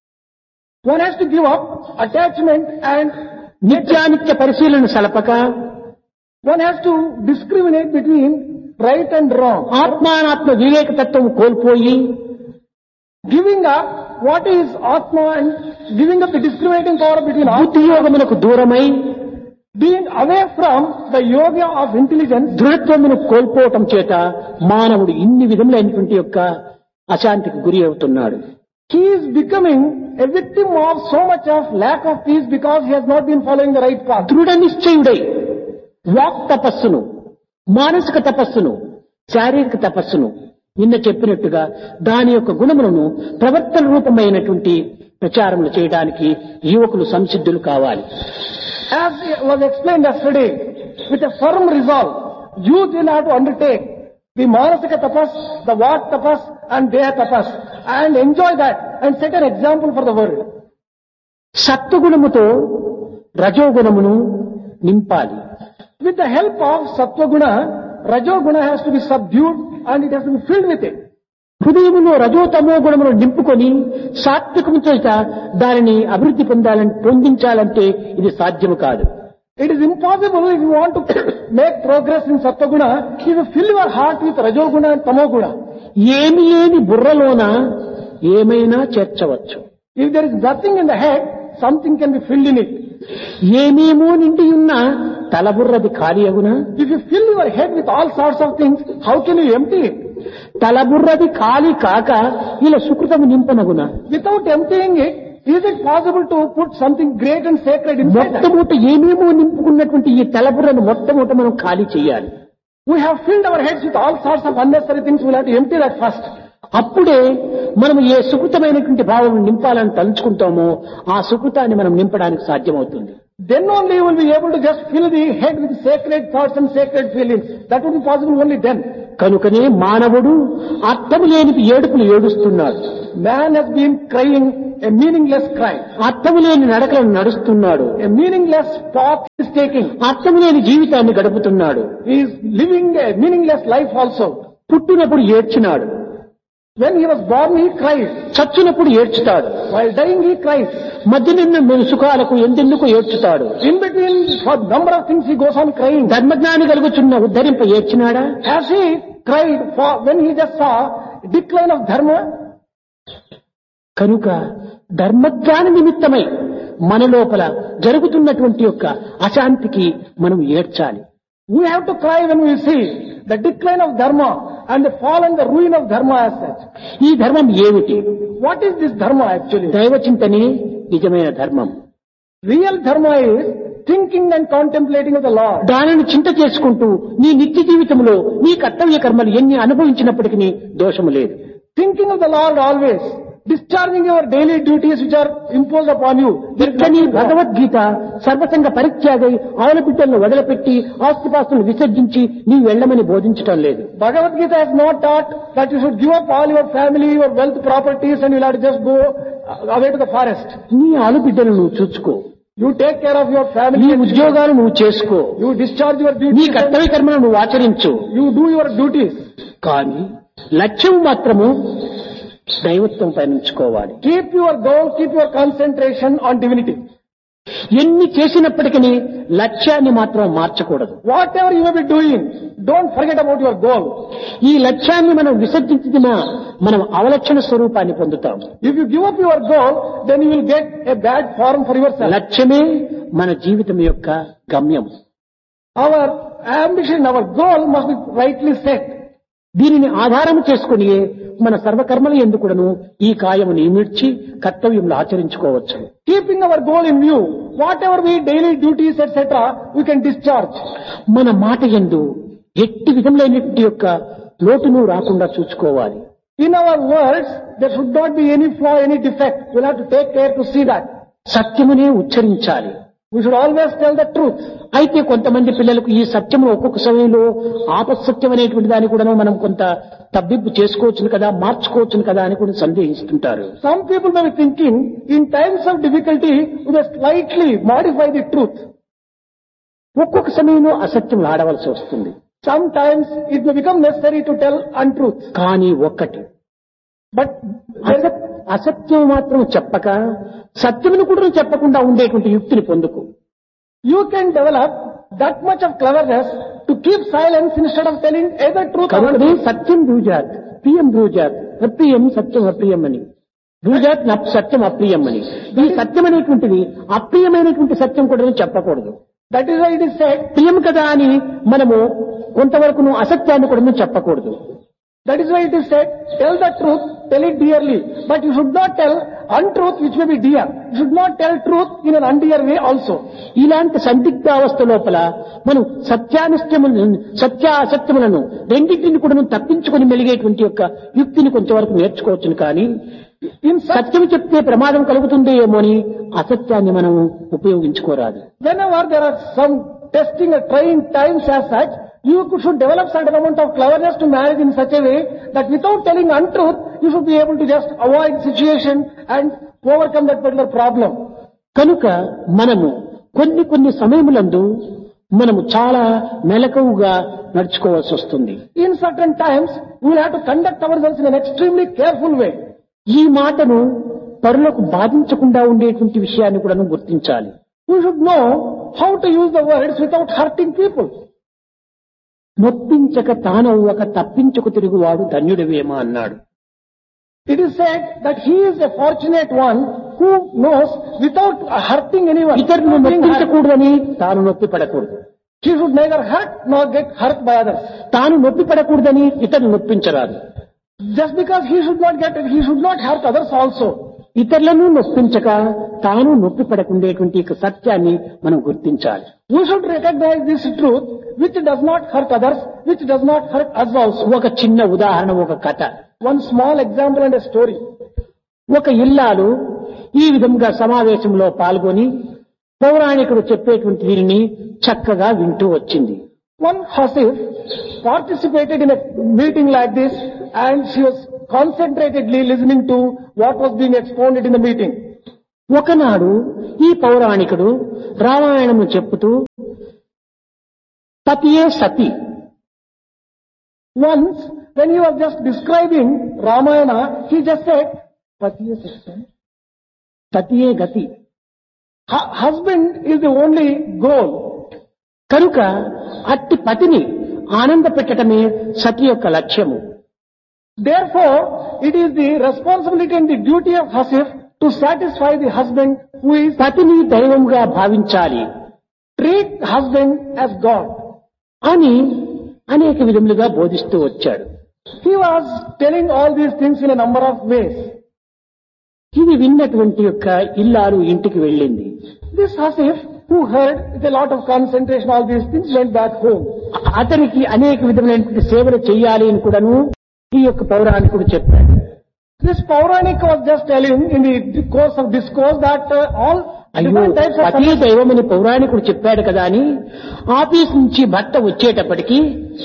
One has to give up attachment and నిత్యానిత్య పరిశీలన సలపక one has to discriminate between right and wrong. ఆత్మానాత్మ వివేక తత్వం కోల్పోయి Giving up what is Atma and giving up the discriminating power between Atma, బుద్ధియోగమునకు దూరమై being away from the yoga of intelligence, దృఢత్వమును కోల్పోవటం చేత మానవుడు ఇన్ని విధములైనటువంటి యొక్క అశాంతికి గురి అవుతున్నాడు. he is becoming a victim of so much of lack of peace because he has not been following the right path. దృఢ నిశ్చయుడై వాక్ తపస్సును, మానసిక తపస్సును, శారీరక తపస్సును నిన్న చెప్పినట్టుగా దాని యొక్క గుణములను ప్రవర్తన రూపమైనటువంటి ప్రచారములు చేయడానికి యువకులు సంసిద్ధులు కావాలి. As was explained yesterday, with a firm resolve, youth will have to undertake the manasika tapas, the vak tapas and deha tapas and enjoy that and set an example for the world. సత్వగుణముతో రజోగుణమును నింపాలి. With the help of sattva guna, rajo guna has to be subdued and it has to be filled with it. హృదయములో రజోతమో గుణమును నింపుకొని సాత్వికము చేత దానిని అభివృద్ధి పొందించాలంటే ఇది సాధ్యము కాదు. It is impossible if you want to make progress in sattva guna, if you fill your heart with rajo guna and tamo guna. ఏమి లేని బుర్రలోన ఏమైనా చేర్చవచ్చు. If there is nothing in the head, something can be filled in it. ఏమేమో నిండి ఉన్న తలబుర్రది ఖాళీ అగునా? If you fill your head with all sorts of things, how can you empty it? తలబుర్రది ఖాళీ కాక ఇలా సుకృతము నింపనగునా? Without emptying it, is it possible to put something great and sacred inside that? మొట్టమొదట ఏమేమో నింపుకున్నటువంటి ఈ తలబుర్రను మొట్టమొదట మనం ఖాళీ చేయాలి. We have filled our heads with all sorts of unnecessary things. We'll have to empty that first. అప్పుడే మనం ఏ సుకృతమైనటువంటి భావం నింపాలని తలుచుకుంటామో ఆ సుకృతాన్ని మనం నింపడానికి సాధ్యమవుతుంది. Then only you will be able to just fill the head with sacred thoughts and sacred feelings. That would be possible only then. కనుకనే మానవుడు అర్థము లేని ఏడుపులు ఏడుస్తున్నాడు. Man has been crying a meaningless cry. అర్థము లేని నడకలను నడుస్తున్నాడు. A meaningless path he is taking. అర్థము లేని జీవితాన్ని గడుపుతున్నాడు. He is living a meaningless life also. పుట్టినప్పుడు ఏడ్చినాడు. When he was born, he cried. చచ్చినప్పుడు ఏడ్చుతాడు. While dying, he cries. మధ్యన సుఖాలకు ఎందెందుకు ఏడ్చుతాడు. In between, for number of things, he goes on crying. ధర్మజ్ఞాని కలుగుచున్న ఉద్ధరింప ఏడ్చినాడా? Has he cried for when he just saw decline of dharma? కనుక ధర్మజ్ఞాన నిమిత్తమై మన లోపల జరుగుతున్నటువంటి యొక్క అశాంతికి మనం ఏడ్చాలి. We have to cry when we see the decline of dharma and the fall and the ruin of dharma as such. ఈ ధర్మం ఏమిటి? What is this dharma actually? దైవ చింతనే నిజమైన ధర్మం. Real dharma is thinking and contemplating of the Lord. దానిని చింత చేసుకుంటూ నీ నిత్య జీవితంలో నీ కర్తవ్య కర్మలు ఎన్ని అనుభవించినప్పటికీ దోషము లేదు. Thinking of the Lord always. Discharging your daily duties which are imposed upon you. ఇట్లని Bhagavad Gita సర్వసంగ పరిత్యాగై ఆవుల బిడ్డలను వదిలిపెట్టి ఆస్తిపాస్తులను విసర్జించి నీవు వెళ్ళమని బోధించటం లేదు. Bhagavad Gita has not taught that you should give up all your family, your wealth, properties and you'll have to just go away to the forest. నీ ఆలు బిడ్డలు నువ్వు చూసుకో. You take care of your family. నీ ఉద్యోగాలు నువ్వు చేసుకో. You discharge your నీ duties. కర్తవ్య కర్మను నువ్వు ఆచరించు. You do your duties. కానీ లక్ష్యం మాత్రము దైవత్వం పైనుంచుకోవాలి. Keep your goal, keep your concentration on divinity. ఎన్ని చేసినప్పటికీ లక్ష్యాన్ని మాత్రం మార్చకూడదు. Whatever you may be doing, don't forget about your goal. ఈ లక్ష్యాన్ని మనం విసర్జించినా మనం అవలక్షణ స్వరూపాన్ని పొందుతాం. If you give up your goal, then you will get a bad form for yourself. లక్ష్యమే మన జీవితం యొక్క గమ్యం. Our ambition, our goal must be rightly set. దీనిని ఆధారం చేసుకుని మన సర్వకర్మల ఎందుకును ఈ కాయము నిమిడ్చి కర్తవ్యములు ఆచరించుకోవచ్చు. Keeping our goal in view, whatever we daily duties etc., we can discharge. మన మాట యందు ఎట్టి విధములైనటువంటి యొక్క లోటును రాకుండా చూసుకోవాలి. In our words, there should not be any flaw, any defect. We'll have to take care to see that. సత్యమునే ఉచ్చరించాలి. We should always tell the truth. అయితే కొంతమంది పిల్లలకు ఈ సత్యము ఒక్కొక్క సమయంలో ఆపసత్యం అనేటువంటి దాన్ని కూడా మనం కొంత తబ్బిబ్బు చేసుకోవచ్చును కదా, మార్చుకోవచ్చును కదా అని కూడా సందేహిస్తుంటారు. Some people may be thinking, in times of difficulty, we must slightly modify the truth. ఒక్కొక్క సమయంలో అసత్యం ఆడవలసి వస్తుంది. Sometimes it may become necessary to tell untruth. కానీ ఒక్కటి, But అసత్యం మాత్రం చెప్పక సత్యమును కూడా చెప్పకుండా ఉండేటువంటి యుక్తిని పొందుకు. you can develop that much of cleverness to keep silence instead of telling either truth or కాబట్టి untruth. సత్యం బ్రూజాత్, ప్రియం బ్రూజాత్, అప్రియం సత్యం అప్రియం అని, బ్రూజాత్ సత్యం అప్రియం అని. ఈ సత్యం అనేటువంటిది అప్రియమైనటువంటి సత్యం కూడా చెప్పకూడదు. That is why it is said, ప్రియం కదా అని మనము కొంతవరకు అసత్యాన్ని కూడా చెప్పకూడదు. that is why it is said, tell the truth, tell it dearly. But you should not tell untruth which may be dear. You should not tell truth in an undear way also. ఇలాంటి సందిగ్ధ అవస్థ లోపల మనం సత్యాసత్యములను రెండింటిని కూడా తప్పించుకొని మెలిగేటువంటి యొక్క యుక్తిని కొంతవరకు నేర్చుకోవచ్చును. కానీ సత్యం చెప్తే ప్రమాదం కలుగుతుంది ఏమో అని అసత్యాన్ని మనం ఉపయోగించుకోరాదు. Whenever there are some testing or trying times as such, you should develop certain amount of cleverness to manage in such a way that without telling untruth, you should be able to just avoid situation and overcome that particular problem. కనుక మనము కొన్ని సమయములందు మనము చాలా మెలకువగా నడుచుకోవాల్సి వస్తుంది. In certain times, we will have to conduct ourselves in an extremely careful way. ఈ మాటను పరులకు బాధించకుండా ఉండేటువంటి విషయాన్ని కూడా గుర్తించాలి. We should know how to use the words without hurting people. నొప్పించక తానవ్వక తప్పించుకు తిరుగువాడు ధన్యుడివేమా అన్నాడు. It is said that he is a fortunate one who knows without hurting anyone. ఇతరులను నొప్పించకూడదని తాను నొప్పి పడకూడదు. He should neither hurt nor get hurt by others. తాను నొప్పి పడకూడదని ఇతరులు నొప్పించరాదు. Just because he should not get it, he should not hurt others also. ఇతరులను నొప్పించక తాను నొప్పి పడకుండేటువంటి సత్యాన్ని మనం గుర్తించాలి. We should recognize this truth which does not hurt others, which does not hurt us also. ఒక చిన్న ఉదాహరణ, ఒక కథ. One small example and a story. ఒక ఇల్లాలు ఈ విధంగా సమావేశంలో పాల్గొని పౌరాణికుడు చెప్పేటువంటి దీనిని చక్కగా వింటూ వచ్చింది. One Hasif participated in a meeting like this and she was concentratedly listening to what was being expounded in the meeting. ఒకనాడు ఈ పౌరాణికుడు రామాయణము చెప్పుతూ పతియే సతి. Once when he was just describing Ramayana, he just said, Patiye Sati. పతియే గతి. Husband is the only goal. కనుక అట్టి పతిని ఆనంద పెట్టడమే సతి యొక్క లక్ష్యము. Therefore, it is the responsibility and the duty of Hasif to satisfy the husband who is, పతిని దైవంగా భావించాలి treat husband as God. అని అనేక విధములుగా బోధిస్తూ వచ్చాడు. He was telling all these things in a number of ways. ఇది విన్నటువంటి యొక్క ఇల్లాలు ఇంటికి వెళ్ళింది. This Hasif, who heard with a lot of concentration all these things, went back home. అతనికి అనేక విధమైనటువంటి సేవలు చేయాలి అని కూడాను ఈ యొక్క పౌరాణికుడు చెప్పాడు. This Pauranik was just telling in the course of discourse that all అయ్యో different types of పతి దైవమని పౌరాణికుడు చెప్పాడు కదా అని ఆఫీస్ నుంచి భర్త వచ్చేటప్పటికి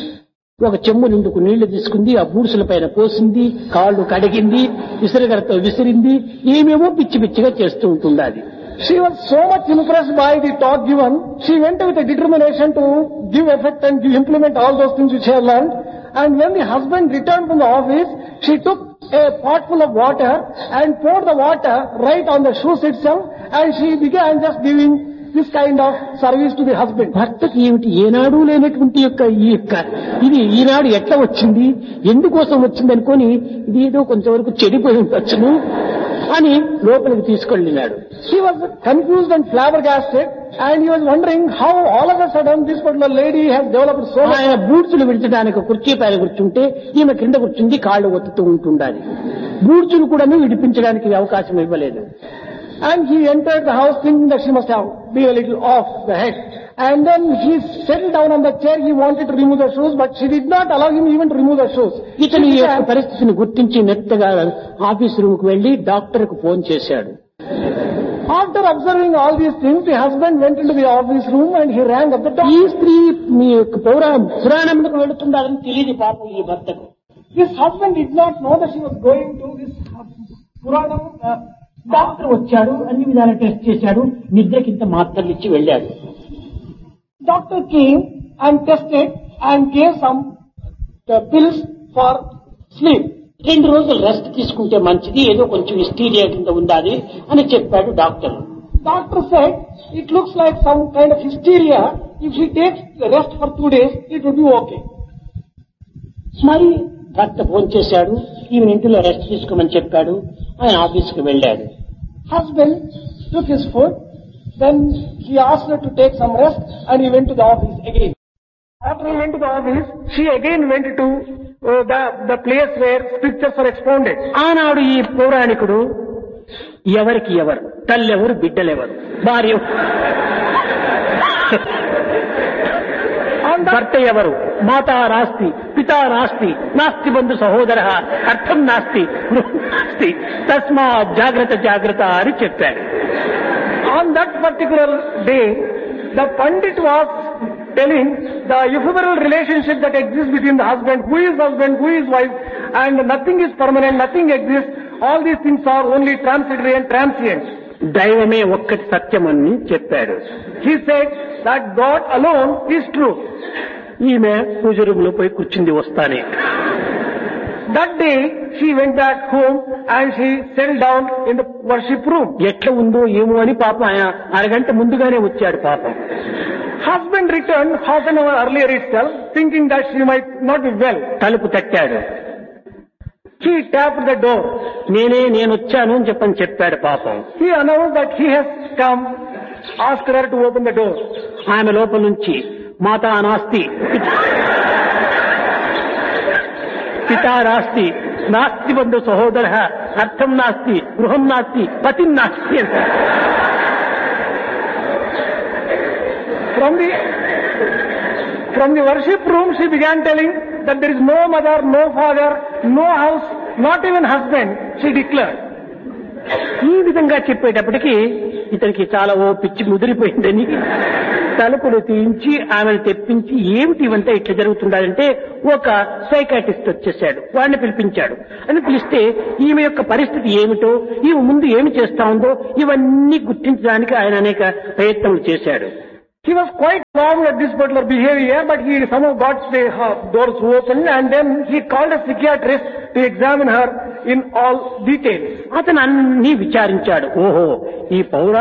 ఒక చెమ్ము నిండుకు నీళ్లు తీసుకుంది, ఆ బూడ్సుల పైన పోసింది, కాళ్ళు కడిగింది, విసిరగరతో విసిరింది, ఏమేమో పిచ్చి పిచ్చిగా చేస్తూ ఉంటుండాలి. She was so much impressed by the talk given, she went with a determination to give effect and implement all those things which she had learned. And when the husband returned from the office, she took a pot full of water and poured the water right on the shoes itself, and she began just giving this kind of service to the husband. భర్తకి ఏమిటి ఏనాడు లేనటువంటి ఇది ఈనాడు ఎట్లా వచ్చింది, ఎందుకోసం వచ్చింది అనుకొని ఇది ఏదో కొంతవరకు చెడిపోయి ఉండొచ్చును అని లోపలికి తీసుకెళ్ళినాడు. He was confused and flabbergasted, and he was wondering how all of a sudden this particular lady has developed so much. ఆయన బూడ్చులు విడిచడానికి కుర్చీ పైన కూర్చుంటే ఈమె కింద కూర్చుంది కాళ్ళు ఒత్తుతూ ఉంటుండాలి. బూడ్చులు కూడా విడిపించడానికి అవకాశం ఇవ్వలేదు. And he entered the house thinking that she must have been a little off the head. And then he settled down on the chair. He wanted to remove the shoes, but she did not allow him even to remove the shoes. ఇతని యొక్క పరిస్థితిని గుర్తించి నెత్తగా office room కు వెళ్లి doctor కు phone చేశాడు. After observing all these things, the husband went into the office room and he rang up the ఈ doctor. స్త్రీ మీ యొక్క పురాణంకు వెళుతుండాలని తెలియదు పాపం ఈ భర్తకు. This husband did not know that she was going to this Puranam. Doctor వచ్చాడు, అన్ని విధాలు టెస్ట్ చేశాడు, నిద్రకింత మాత్రలు ఇచ్చి వెళ్ళాడు. Doctor came and tested and gave some pills for sleep. 2 రోజులు రెస్ట్ తీసుకుంటే మంచిది, ఏదో కొంచెం హిస్టీరియా కింద ఉండాలి అని చెప్పాడు doctor. Doctor said, it looks like some kind of hysteria. If she takes the rest for 2 days, it would be okay. మరి భర్త ఫోన్ చేశాడు, ఈమె ఇంటిలో రెస్ట్ తీసుకోమని చెప్పాడు. ఆయన ఆఫీస్కి వెళ్ళాడు. Husband took his food, then he asked her to take some rest, and he went to the office again. After he went to the office, she again went to the place where scriptures are expounded. ఆనాడు ఈ పౌరాణికుడు ఎవరికి ఎవరు, తల్లెవరు, బిడ్డలెవరు, భార్య భర్త ఎవరు, మాతా నాస్తి, పితా నాస్తి, నాస్తి బంధు సహోదర, అర్థం నాస్తి, నాస్తి, తస్మా జాగ్రత్త జాగ్రత్త అని చెప్పాడు. On that particular day, the Pandit was telling the ephemeral relationship that exists between the husband, who is wife, and nothing is permanent, nothing exists. All these things are only transitory and transient. దైవమే ఒక్కటి సత్యమని చెప్పాడు. He said that God alone is true. ఈమె పూజ room లో పోయి కూర్చుంది వస్తానే. That day she went back home and she settled down in the worship room. ఎట్లా ఉందో ఏమో అని పాపం ఆయన అరగంట ముందుగానే వచ్చాడు పాపం. Husband returned half an hour earlier itself, thinking that she might not be well. తలుపు తట్టాడు. He tapped the door. నేను వచ్చాను అని చెప్పాడు పాపం. He announced that he has come, asked her to open the door. ఆమె లోపల నుంచి మాతా నాస్తి, పితా నాస్తి, నాస్తి బంధు సహోదర, అర్థం నాస్తి, గృహం నాస్తి, పతి నాస్తి అంట. From the worship room she began telling that there is no mother, no father, no house, not even husband, she declared. ఈ విధంగా చెప్పేటప్పటికి ఇతనికి చాలా ఓ పిచ్చి ముదిరిపోయిందని తలుపులు తీయించి ఆమెను తెప్పించి ఏమిటి ఇవంతా ఇట్లా జరుగుతుండాలంటే ఒక సైకాటిస్ట్ వచ్చేసాడు, వాడిని పిలిపించాడు. అని పిలిస్తే ఈమె యొక్క పరిస్థితి ఏమిటో, ఈమె ముందు ఏమి చేస్తా ఉందో ఇవన్నీ గుర్తించడానికి ఆయన అనేక ప్రయత్నాలు చేశాడు. He was quite alarmed at this particular behavior, but he somehow got the doors open, and then he called a psychiatrist to examine her in all details. అతను అన్ని విచారించాడు. ఓహో, ఈ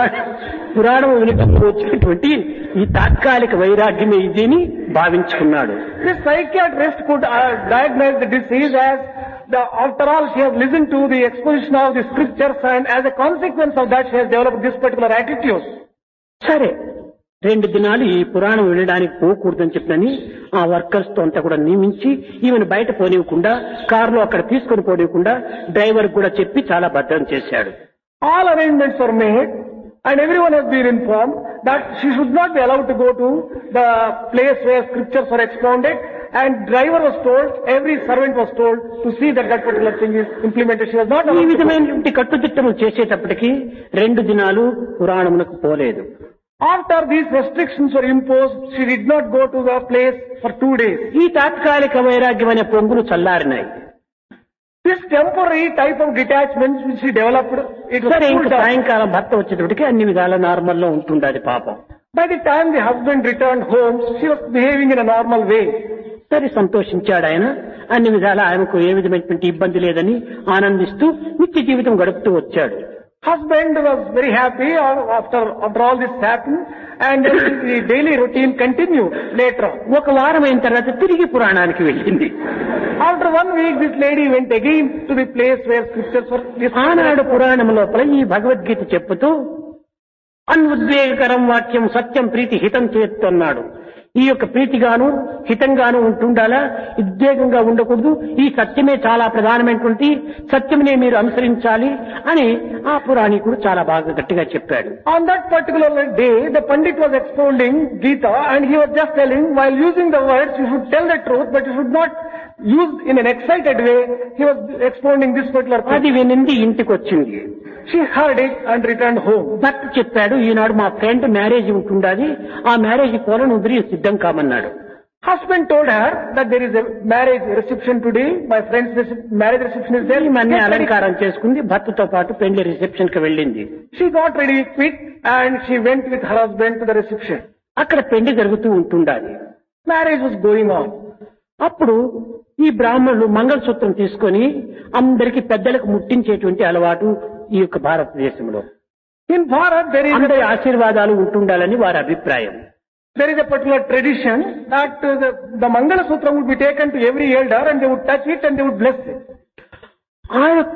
పురాణం వినటంలో వచ్చినటువంటి ఈ తాత్కాలిక వైరాగ్యమే ఇదని భావించుకున్నాడు. This psychiatrist could diagnose the disease as after all she has listened to the exposition of the scriptures, and as a consequence of that she has developed this particular attitude. సరే, 2 దినాలు ఈ పురాణం వినడానికి పోకూడదని చెప్పని ఆ వర్కర్స్ తో అంతా కూడా నియమించి ఈమెను బయట పోనివ్వకుండా కారులో అక్కడ తీసుకొని పోనివ్వకుండా డ్రైవర్ కూడా చెప్పి చాలా భద్రం చేశాడు. All arrangements were made and everyone has been informed that she should not be allowed to go to the place where scriptures are expounded, and driver was told, every servant was told to see that that particular thing is implemented. She was not allowed ఈ to go. విధమైనటువంటి కట్టుదిట్టములు చేసేటప్పటికి 2 దినాలు పురాణమునకు పోలేదు. After these restrictions were imposed, she did not go to the place for 2 days. ఈ తాత్కాలిక వైరాగ్యం అనే పొంగులు చల్లారినాయి. This temporary type of detachment which she developed, it was సరే, cooled ఇంకా down. సాయంకాలం భర్త వచ్చేటప్పటికి అన్ని విధాల నార్మల్ లో ఉంటుండది పాపం. By the time the husband returned home, she was behaving in a normal way. సరే, సంతోషించాడు ఆయన. అన్ని విధాల ఆయనకు ఏ విధమైనటువంటి ఇబ్బంది లేదని ఆనందిస్తూ నిత్య జీవితం గడుపుతూ వచ్చాడు. Husband was very happy after all this happened, and the daily routine continued later on. ఒక వారం అయిన తర్వాత తిరిగి పురాణానికి వెళ్ళింది. After 1 week, this lady went again to the place where scriptures were ఆనాడు discussed. పురాణం లోపల ఈ భగవద్గీత చెప్పుతూ అన్ఉద్వేగకరం వాక్యం సత్యం ప్రీతి హితం చేస్తున్నాడు. ఈ యొక్క ప్రీతిగాను హితంగాను ఉంటుండాలా, ఉద్వేగంగా ఉండకూడదు. ఈ సత్యమే చాలా ప్రధానమైనటువంటి సత్యమునే మీరు అనుసరించాలి అని ఆ పురాణికుడు చాలా బాగా గట్టిగా చెప్పాడు. On that particular day, the Pandit was expounding Gita, and he was just telling, while using the words, you should tell the truth, but you should not use in an excited way. He was expounding this particular thing. అది వినింది ఇంటికి వచ్చింది. She heard it and returned home. భర్త చెప్పాడు, ఈనాడు మా friend marriage ఉంటుండాలి, ఆ marriage పోలను వదిలి సిద్ధం కామన్నాడు. Husband told her that there is a marriage reception today. My friend's marriage reception is there. ఈమె Get ready. అలంకారం చేసుకుంది, భర్తతో పాటు పెళ్లి రిసెప్షన్ కి వెళ్ళింది. She got ready quick and she went with her husband to the reception. అక్కడ పెళ్లి జరుగుతూ ఉంటుండాలి. Marriage was going on. అప్పుడు ఈ బ్రాహ్మణులు మంగళసూత్రం తీసుకొని అందరికి పెద్దలకు ముట్టించేటువంటి అలవాటు ఈ యొక్క భారతదేశంలో. In Bharat, అందరి ఆశీర్వాదాలు ఉంటుండాలని వారి అభిప్రాయం. there is a particular tradition that the Mangala Sutra would be taken to every elder and they would touch it and they would bless it. ఆ యొక్క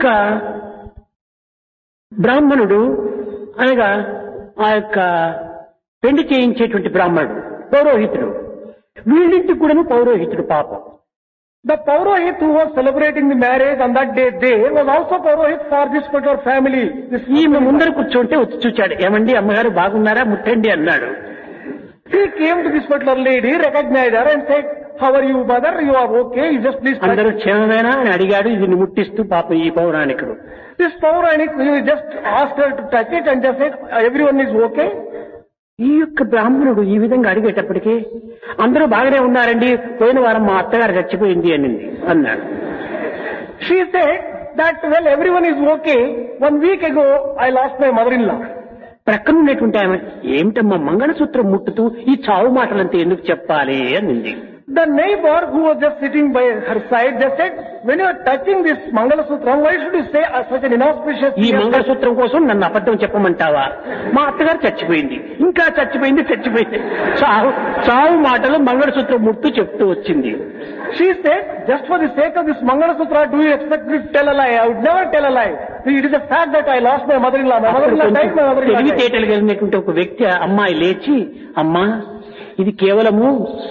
బ్రాహ్మణుడు అనగా ఆ యొక్క పెళ్లి చేయించేటువంటి బ్రాహ్మణుడు పౌరోహితుడు, వీళ్ళింటికి కూడాను పౌరోహితుడు పాపం. The Paurohit who was celebrating the marriage on that day there was also Paurohit for this particular family. ఈమె ముందర కూర్చోంటే వచ్చి చూచాడు. ఏమండి అమ్మగారు బాగున్నారా, ముట్టండి అన్నాడు. He came to this particular lady, recognized her and said, how are you, mother? You are okay? You just please touch. అందరూ క్షేమమేనా అని అడిగాడు. ఇది ముట్టిస్తూ పాపం ఈ పౌరాణికుడు. This Pauranik, he just asked her to touch it and just said, everyone is okay? ఈ యొక్క బ్రాహ్మణుడు ఈ విధంగా అడిగేటప్పటికీ అందరూ బాగానే ఉన్నారండి, పోయిన వారం మా అత్తగారు చచ్చిపోయింది అన్నాడు. She said that, well, everyone is okay. 1 week ago, I lost my mother-in-law. ప్రక్కన ఉన్నటువంటి ఆమె ఏమిటమ్మా మంగళసూత్రం ముట్టుతూ ఈ చావు మాటలంతా ఎందుకు చెప్పాలి అనింది. The neighbor who was just sitting by her side just said, when you are touching this Mangala Sutra, why should you say such an inauspicious ఈ thing? మంగళసూత్రం కోసం నన్ను అబద్ధం చెప్పమంటావా? మా అత్తగారు చచ్చిపోయింది, ఇంకా చచ్చిపోయింది. చావు మాటలు మంగళసూత్రం ముట్టు చెప్తూ వచ్చింది. She said, just for the sake of this Mangala Sutra, do you expect me to tell a lie? I would never tell a lie. It is a fact that I lost my mother-in-law. My mother-in-law died, my mother-in-law died. తెలివితేటలు కలిగినటువంటి ఒక వ్యక్తి అమ్మాయి లేచి, అమ్మా ఇది కేవలము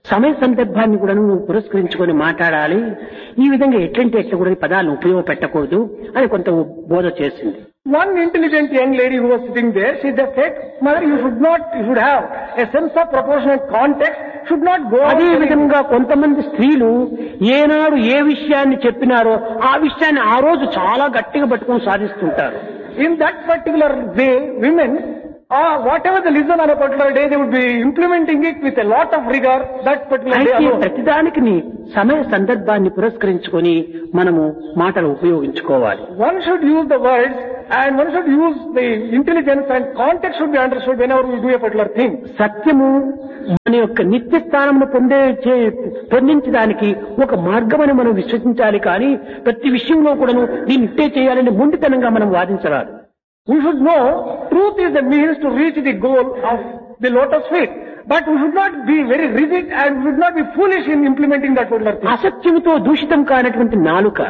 సమయ సందర్భాన్ని కూడా నువ్వు పురస్కరించుకొని మాట్లాడాలి. ఈ విధంగా ఎట్లంటే కూడా ఈ పదాలను ఉపయోగపెట్టకూడదు అని కొంత బోధ చేసింది. One intelligent young lady who was sitting there, she just said, "Mother, you should have a sense of proportionate context, should not go." అదే విధంగా కొంతమంది స్త్రీలు ఏనాడు ఏ విషయాన్ని చెప్పినారో ఆ విషయాన్ని ఆ రోజు చాలా గట్టిగా పట్టుకొని సాధిస్తుంటారు. In that particular way, women, whatever they listen on a particular day, they would be implementing it with a lot of rigor that particular day అయితే alone. ప్రతిదానికి సమయ సందర్భాన్ని పురస్కరించుకొని మనము మాటలు ఉపయోగించుకోవాలి. One should use the words and one should use the intelligence and context should be understood whenever we do a particular thing. సత్యము మన యొక్క నిత్య స్థానమును పొందించడానికి ఒక మార్గమని మనం విశ్వసించాలి. కానీ ప్రతి విషయంలో కూడాను దీన్ని ఇట్టే చేయాలని మొండితనంగా మనం వాదించరాదు. We should know truth is the means to reach the goal of the lotus feet. But we should not be very rigid and we should not be foolish in implementing that particular thing. అసత్యముతో దూషితం కానటువంటి నాలుక,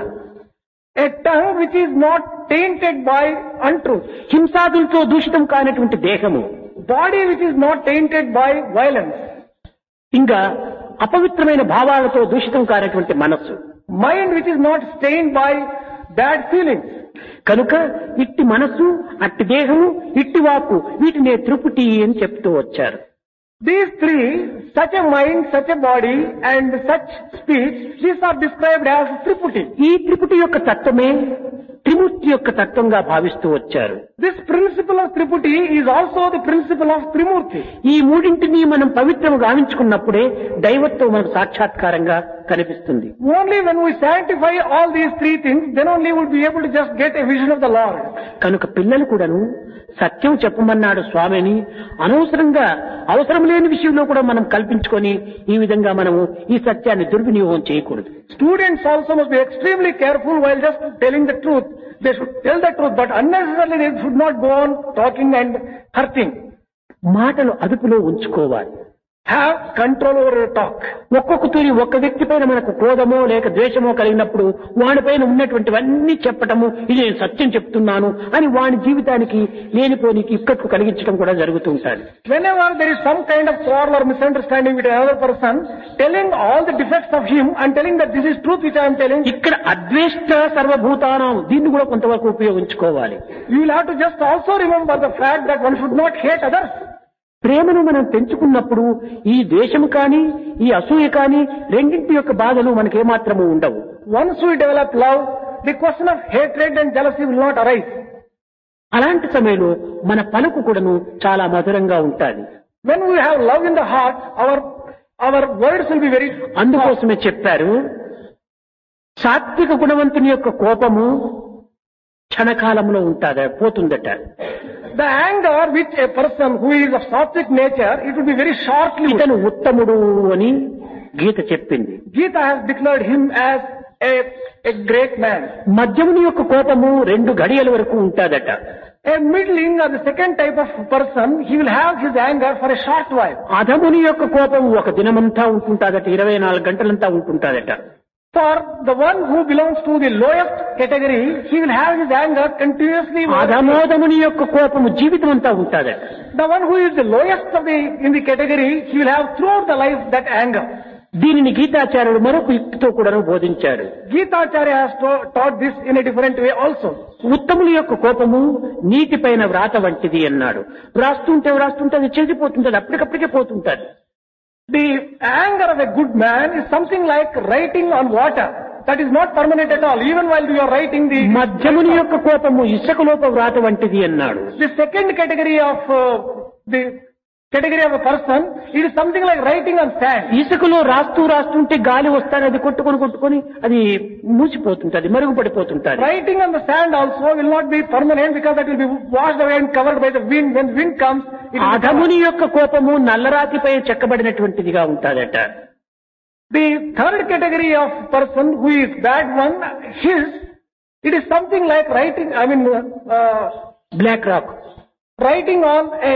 A tongue which is not tainted by untruth. హింసాదులతో దూషితం కానటువంటి దేహము, Body which is not tainted by violence. ఇంకా అపవిత్రమైన భావాలతో దూషితం కానటువంటి మనస్సు, Mind which is not stained by bad feelings. కనుక ఇట్టి మనస్సు, అట్టి దేహము, ఇట్టి వాక్కు, వీటినే త్రిపుటి అని చెప్తూ వచ్చారు. These three, such a mind, such a body and such speech, these are described as Triputi. ఈ త్రిపుటి యొక్క తత్వమే త్రిమూర్తి యొక్క తత్వంగా భావిస్తూ వచ్చారు. This principle of Triputi is also the principle of Trimurti. ఈ మూడింటిని మనం పవిత్రము గావించుకున్నప్పుడే దైవత్వం మనకు సాక్షాత్కారంగా కనిపిస్తుంది. Only when we sanctify all these three things, then only we'll be able to just get a vision of the Lord. కనుక పిల్లలు కూడాను సత్యం చెప్పమన్నాడు స్వామిని అనవసరంగా అవసరం లేని విషయంలో కూడా మనం కల్పించుకొని ఈ విధంగా మనము ఈ సత్యాన్ని దుర్వినియోగం చేయకూడదు. Students also must be extremely careful while just telling the truth. They should tell the truth, but unnecessarily they should not go on talking and hurting. మాటలు అదుపులో ఉంచుకోవాలి. Have control over your talk. ఒక్కొక్క తూరి ఒక్క వ్యక్తి పైన మనకు క్రోధమో లేక ద్వేషమో కలిగినప్పుడు వాడిపైన ఉన్నటువంటివన్నీ చెప్పటము, ఇది నేను సత్యం చెప్తున్నాను అని వాడి జీవితానికి లేనిపోనికి ఇక్కట్టు కలిగించడం కూడా జరుగుతూ ఉంటుంది. Whenever there is some kind of quarrel or misunderstanding with another person, telling all the defects of him and telling that this is truth which I am telling. ఇక్కడ అద్వేష్ట సర్వభూతానం దీన్ని కూడా కొంతవరకు ఉపయోగించుకోవాలి. You will have to just also remember the fact that one should not hate others. ప్రేమను మనం పెంచుకున్నప్పుడు ఈ ద్వేషము కానీ ఈ అసూయ కానీ రెండింటి యొక్క బాధలు మనకేమాత్రము ఉండవు. Once we develop love, the question of hatred and jealousy will not arise. అలాంటి సమయంలో మన పలుకు కూడాను చాలా మధురంగా ఉంటుంది. When we have love in the heart, our words will be very. అందుకోసమే చెప్పారు, సాత్విక గుణవంతుని యొక్క కోపము క్షణకాలంలో పోతుందట. The anger which a person who is of sattvic nature, it will be very shortly. ఇతను ఉత్తముడు అని గీత చెప్పింది. Gita has declared him as a great man. మధ్యముని యొక్క కోపము 2 గడియల వరకు ఉంటుందట. A middling or the second type of person, he will have his anger for a short while. అధముని యొక్క కోపం ఒక దినమంతా ఉంటుంటాదట, 24 గంటలంతా ఉంటుంటాదట. For the one who belongs to the lowest category, he will have his anger continuously. అధమోదముని యొక్క కోపము జీవితం అంతా ఉంటుందట. The one who is the lowest in the category, he will have throughout the life that anger. దీనిని గీతాచార్యుడు మరొక యుక్తితో కూడా బోధించారు. Gitacharya has taught this in a different way also. ఉత్తముల యొక్క కోపము నీటిపైన వ్రాత వంటిది అన్నాడు. వ్రాస్తుంటే అది చెడిపోతుంటది, అప్పటికప్పటికే పోతుంటది. The anger of a good man is something like writing on water. That is not permanent at all. Even while you are writing the. మధ్యముని యొక్క కోపము ఇసుకలోప వ్రాత వంటిది అన్నాడు. The second category of the category of a person, it is something like writing on sand. ఇసుకలో రాస్తుంటే గాలి వస్తానే అది కొట్టుకొని అది మూసిపోతుంటది, మరుగుపడిపోతుంటది. Writing on the sand also will not be permanent because that will be washed away and covered by the wind. When wind comes, అధముని యొక్క కోపము నల్లరాతిపై చెక్కబడినటువంటిదిగా ఉంటాదట. The third category of person who is bad one, it is something like writing, black rock. Writing on a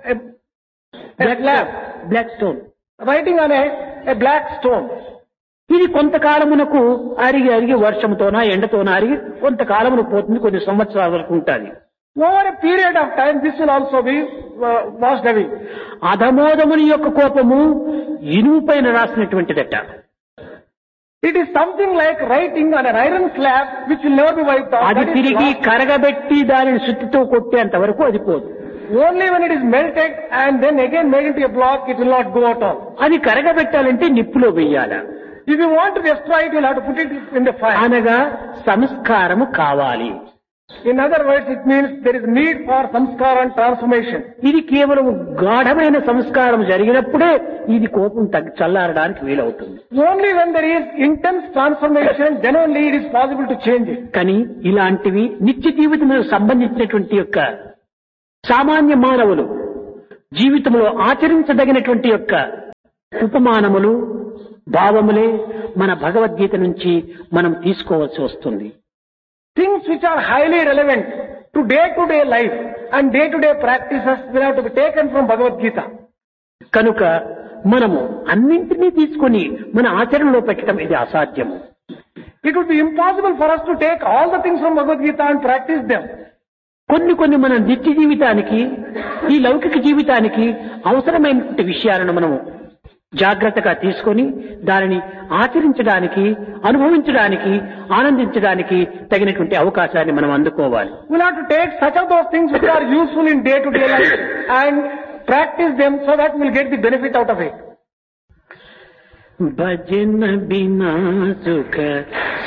slab. Black stone. Writing on a black stone. ఇది కొంతకాలమునకు అరిగి వర్షంతోనా ఎండతోనా అరిగి కొంతకాలమునకు పోతుంది, కొన్ని సంవత్సరాల వరకు ఉంటుంది. Over a period of time, this will also be washed away. అధమోదముని యొక్క కోపము ఇనుము పైన రాసినటువంటిదట. It is something like writing on an iron slab which will never be wiped off. అది That is తిరిగి lost. కరగబెట్టి దానిని సుత్తితో కొట్టేంత వరకు అది పోదు. Only when it is melted and then again made into a block, it will not go at all. అది కరగబెట్టాలంటే నిప్పులో వెయ్యాల. If you want to destroy it, you will have to put it in the fire. అనగా సంస్కారము కావాలి. In other words, it means there is need for samskara and transformation. ఇది కేవలం గాఢమైన సంస్కారం జరిగినప్పుడే ఇది కోపం చల్లారడానికి వీలవుతుంది. Only when there is intense transformation, then only it is possible to change it. కానీ ఇలాంటివి నిత్య జీవితంలో సంబంధించినటువంటి యొక్క సామాన్య మానవులు జీవితంలో ఆచరించదగినటువంటి యొక్క ఉపమానములు భావములే మన భగవద్గీత నుంచి మనం తీసుకోవాల్సి వస్తుంది. Things which are highly relevant to day-to-day life and day-to-day practices will have to be taken from Bhagavad Gita. కనుక మనము అన్నింటినీ తీసుకొని మన ఆచరణలో పెట్టడం ఇది అసాధ్యము. It would be impossible for us to take all the things from Bhagavad Gita and practice them. కొన్ని మన నిత్య జీవితానికి ఈ లౌకిక జీవితానికి అవసరమైనటువంటి విషయాలను మనము జాగ్రత్తగా తీసుకొని దానిని ఆచరించడానికి అనుభవించడానికి ఆనందించడానికి తగినటువంటి అవకాశాన్ని మనం అందుకోవాలి. We'll have to take such of those things which are useful in day-to-day life and practice them so that we'll get the benefit out of it. భజన బినా సుఖ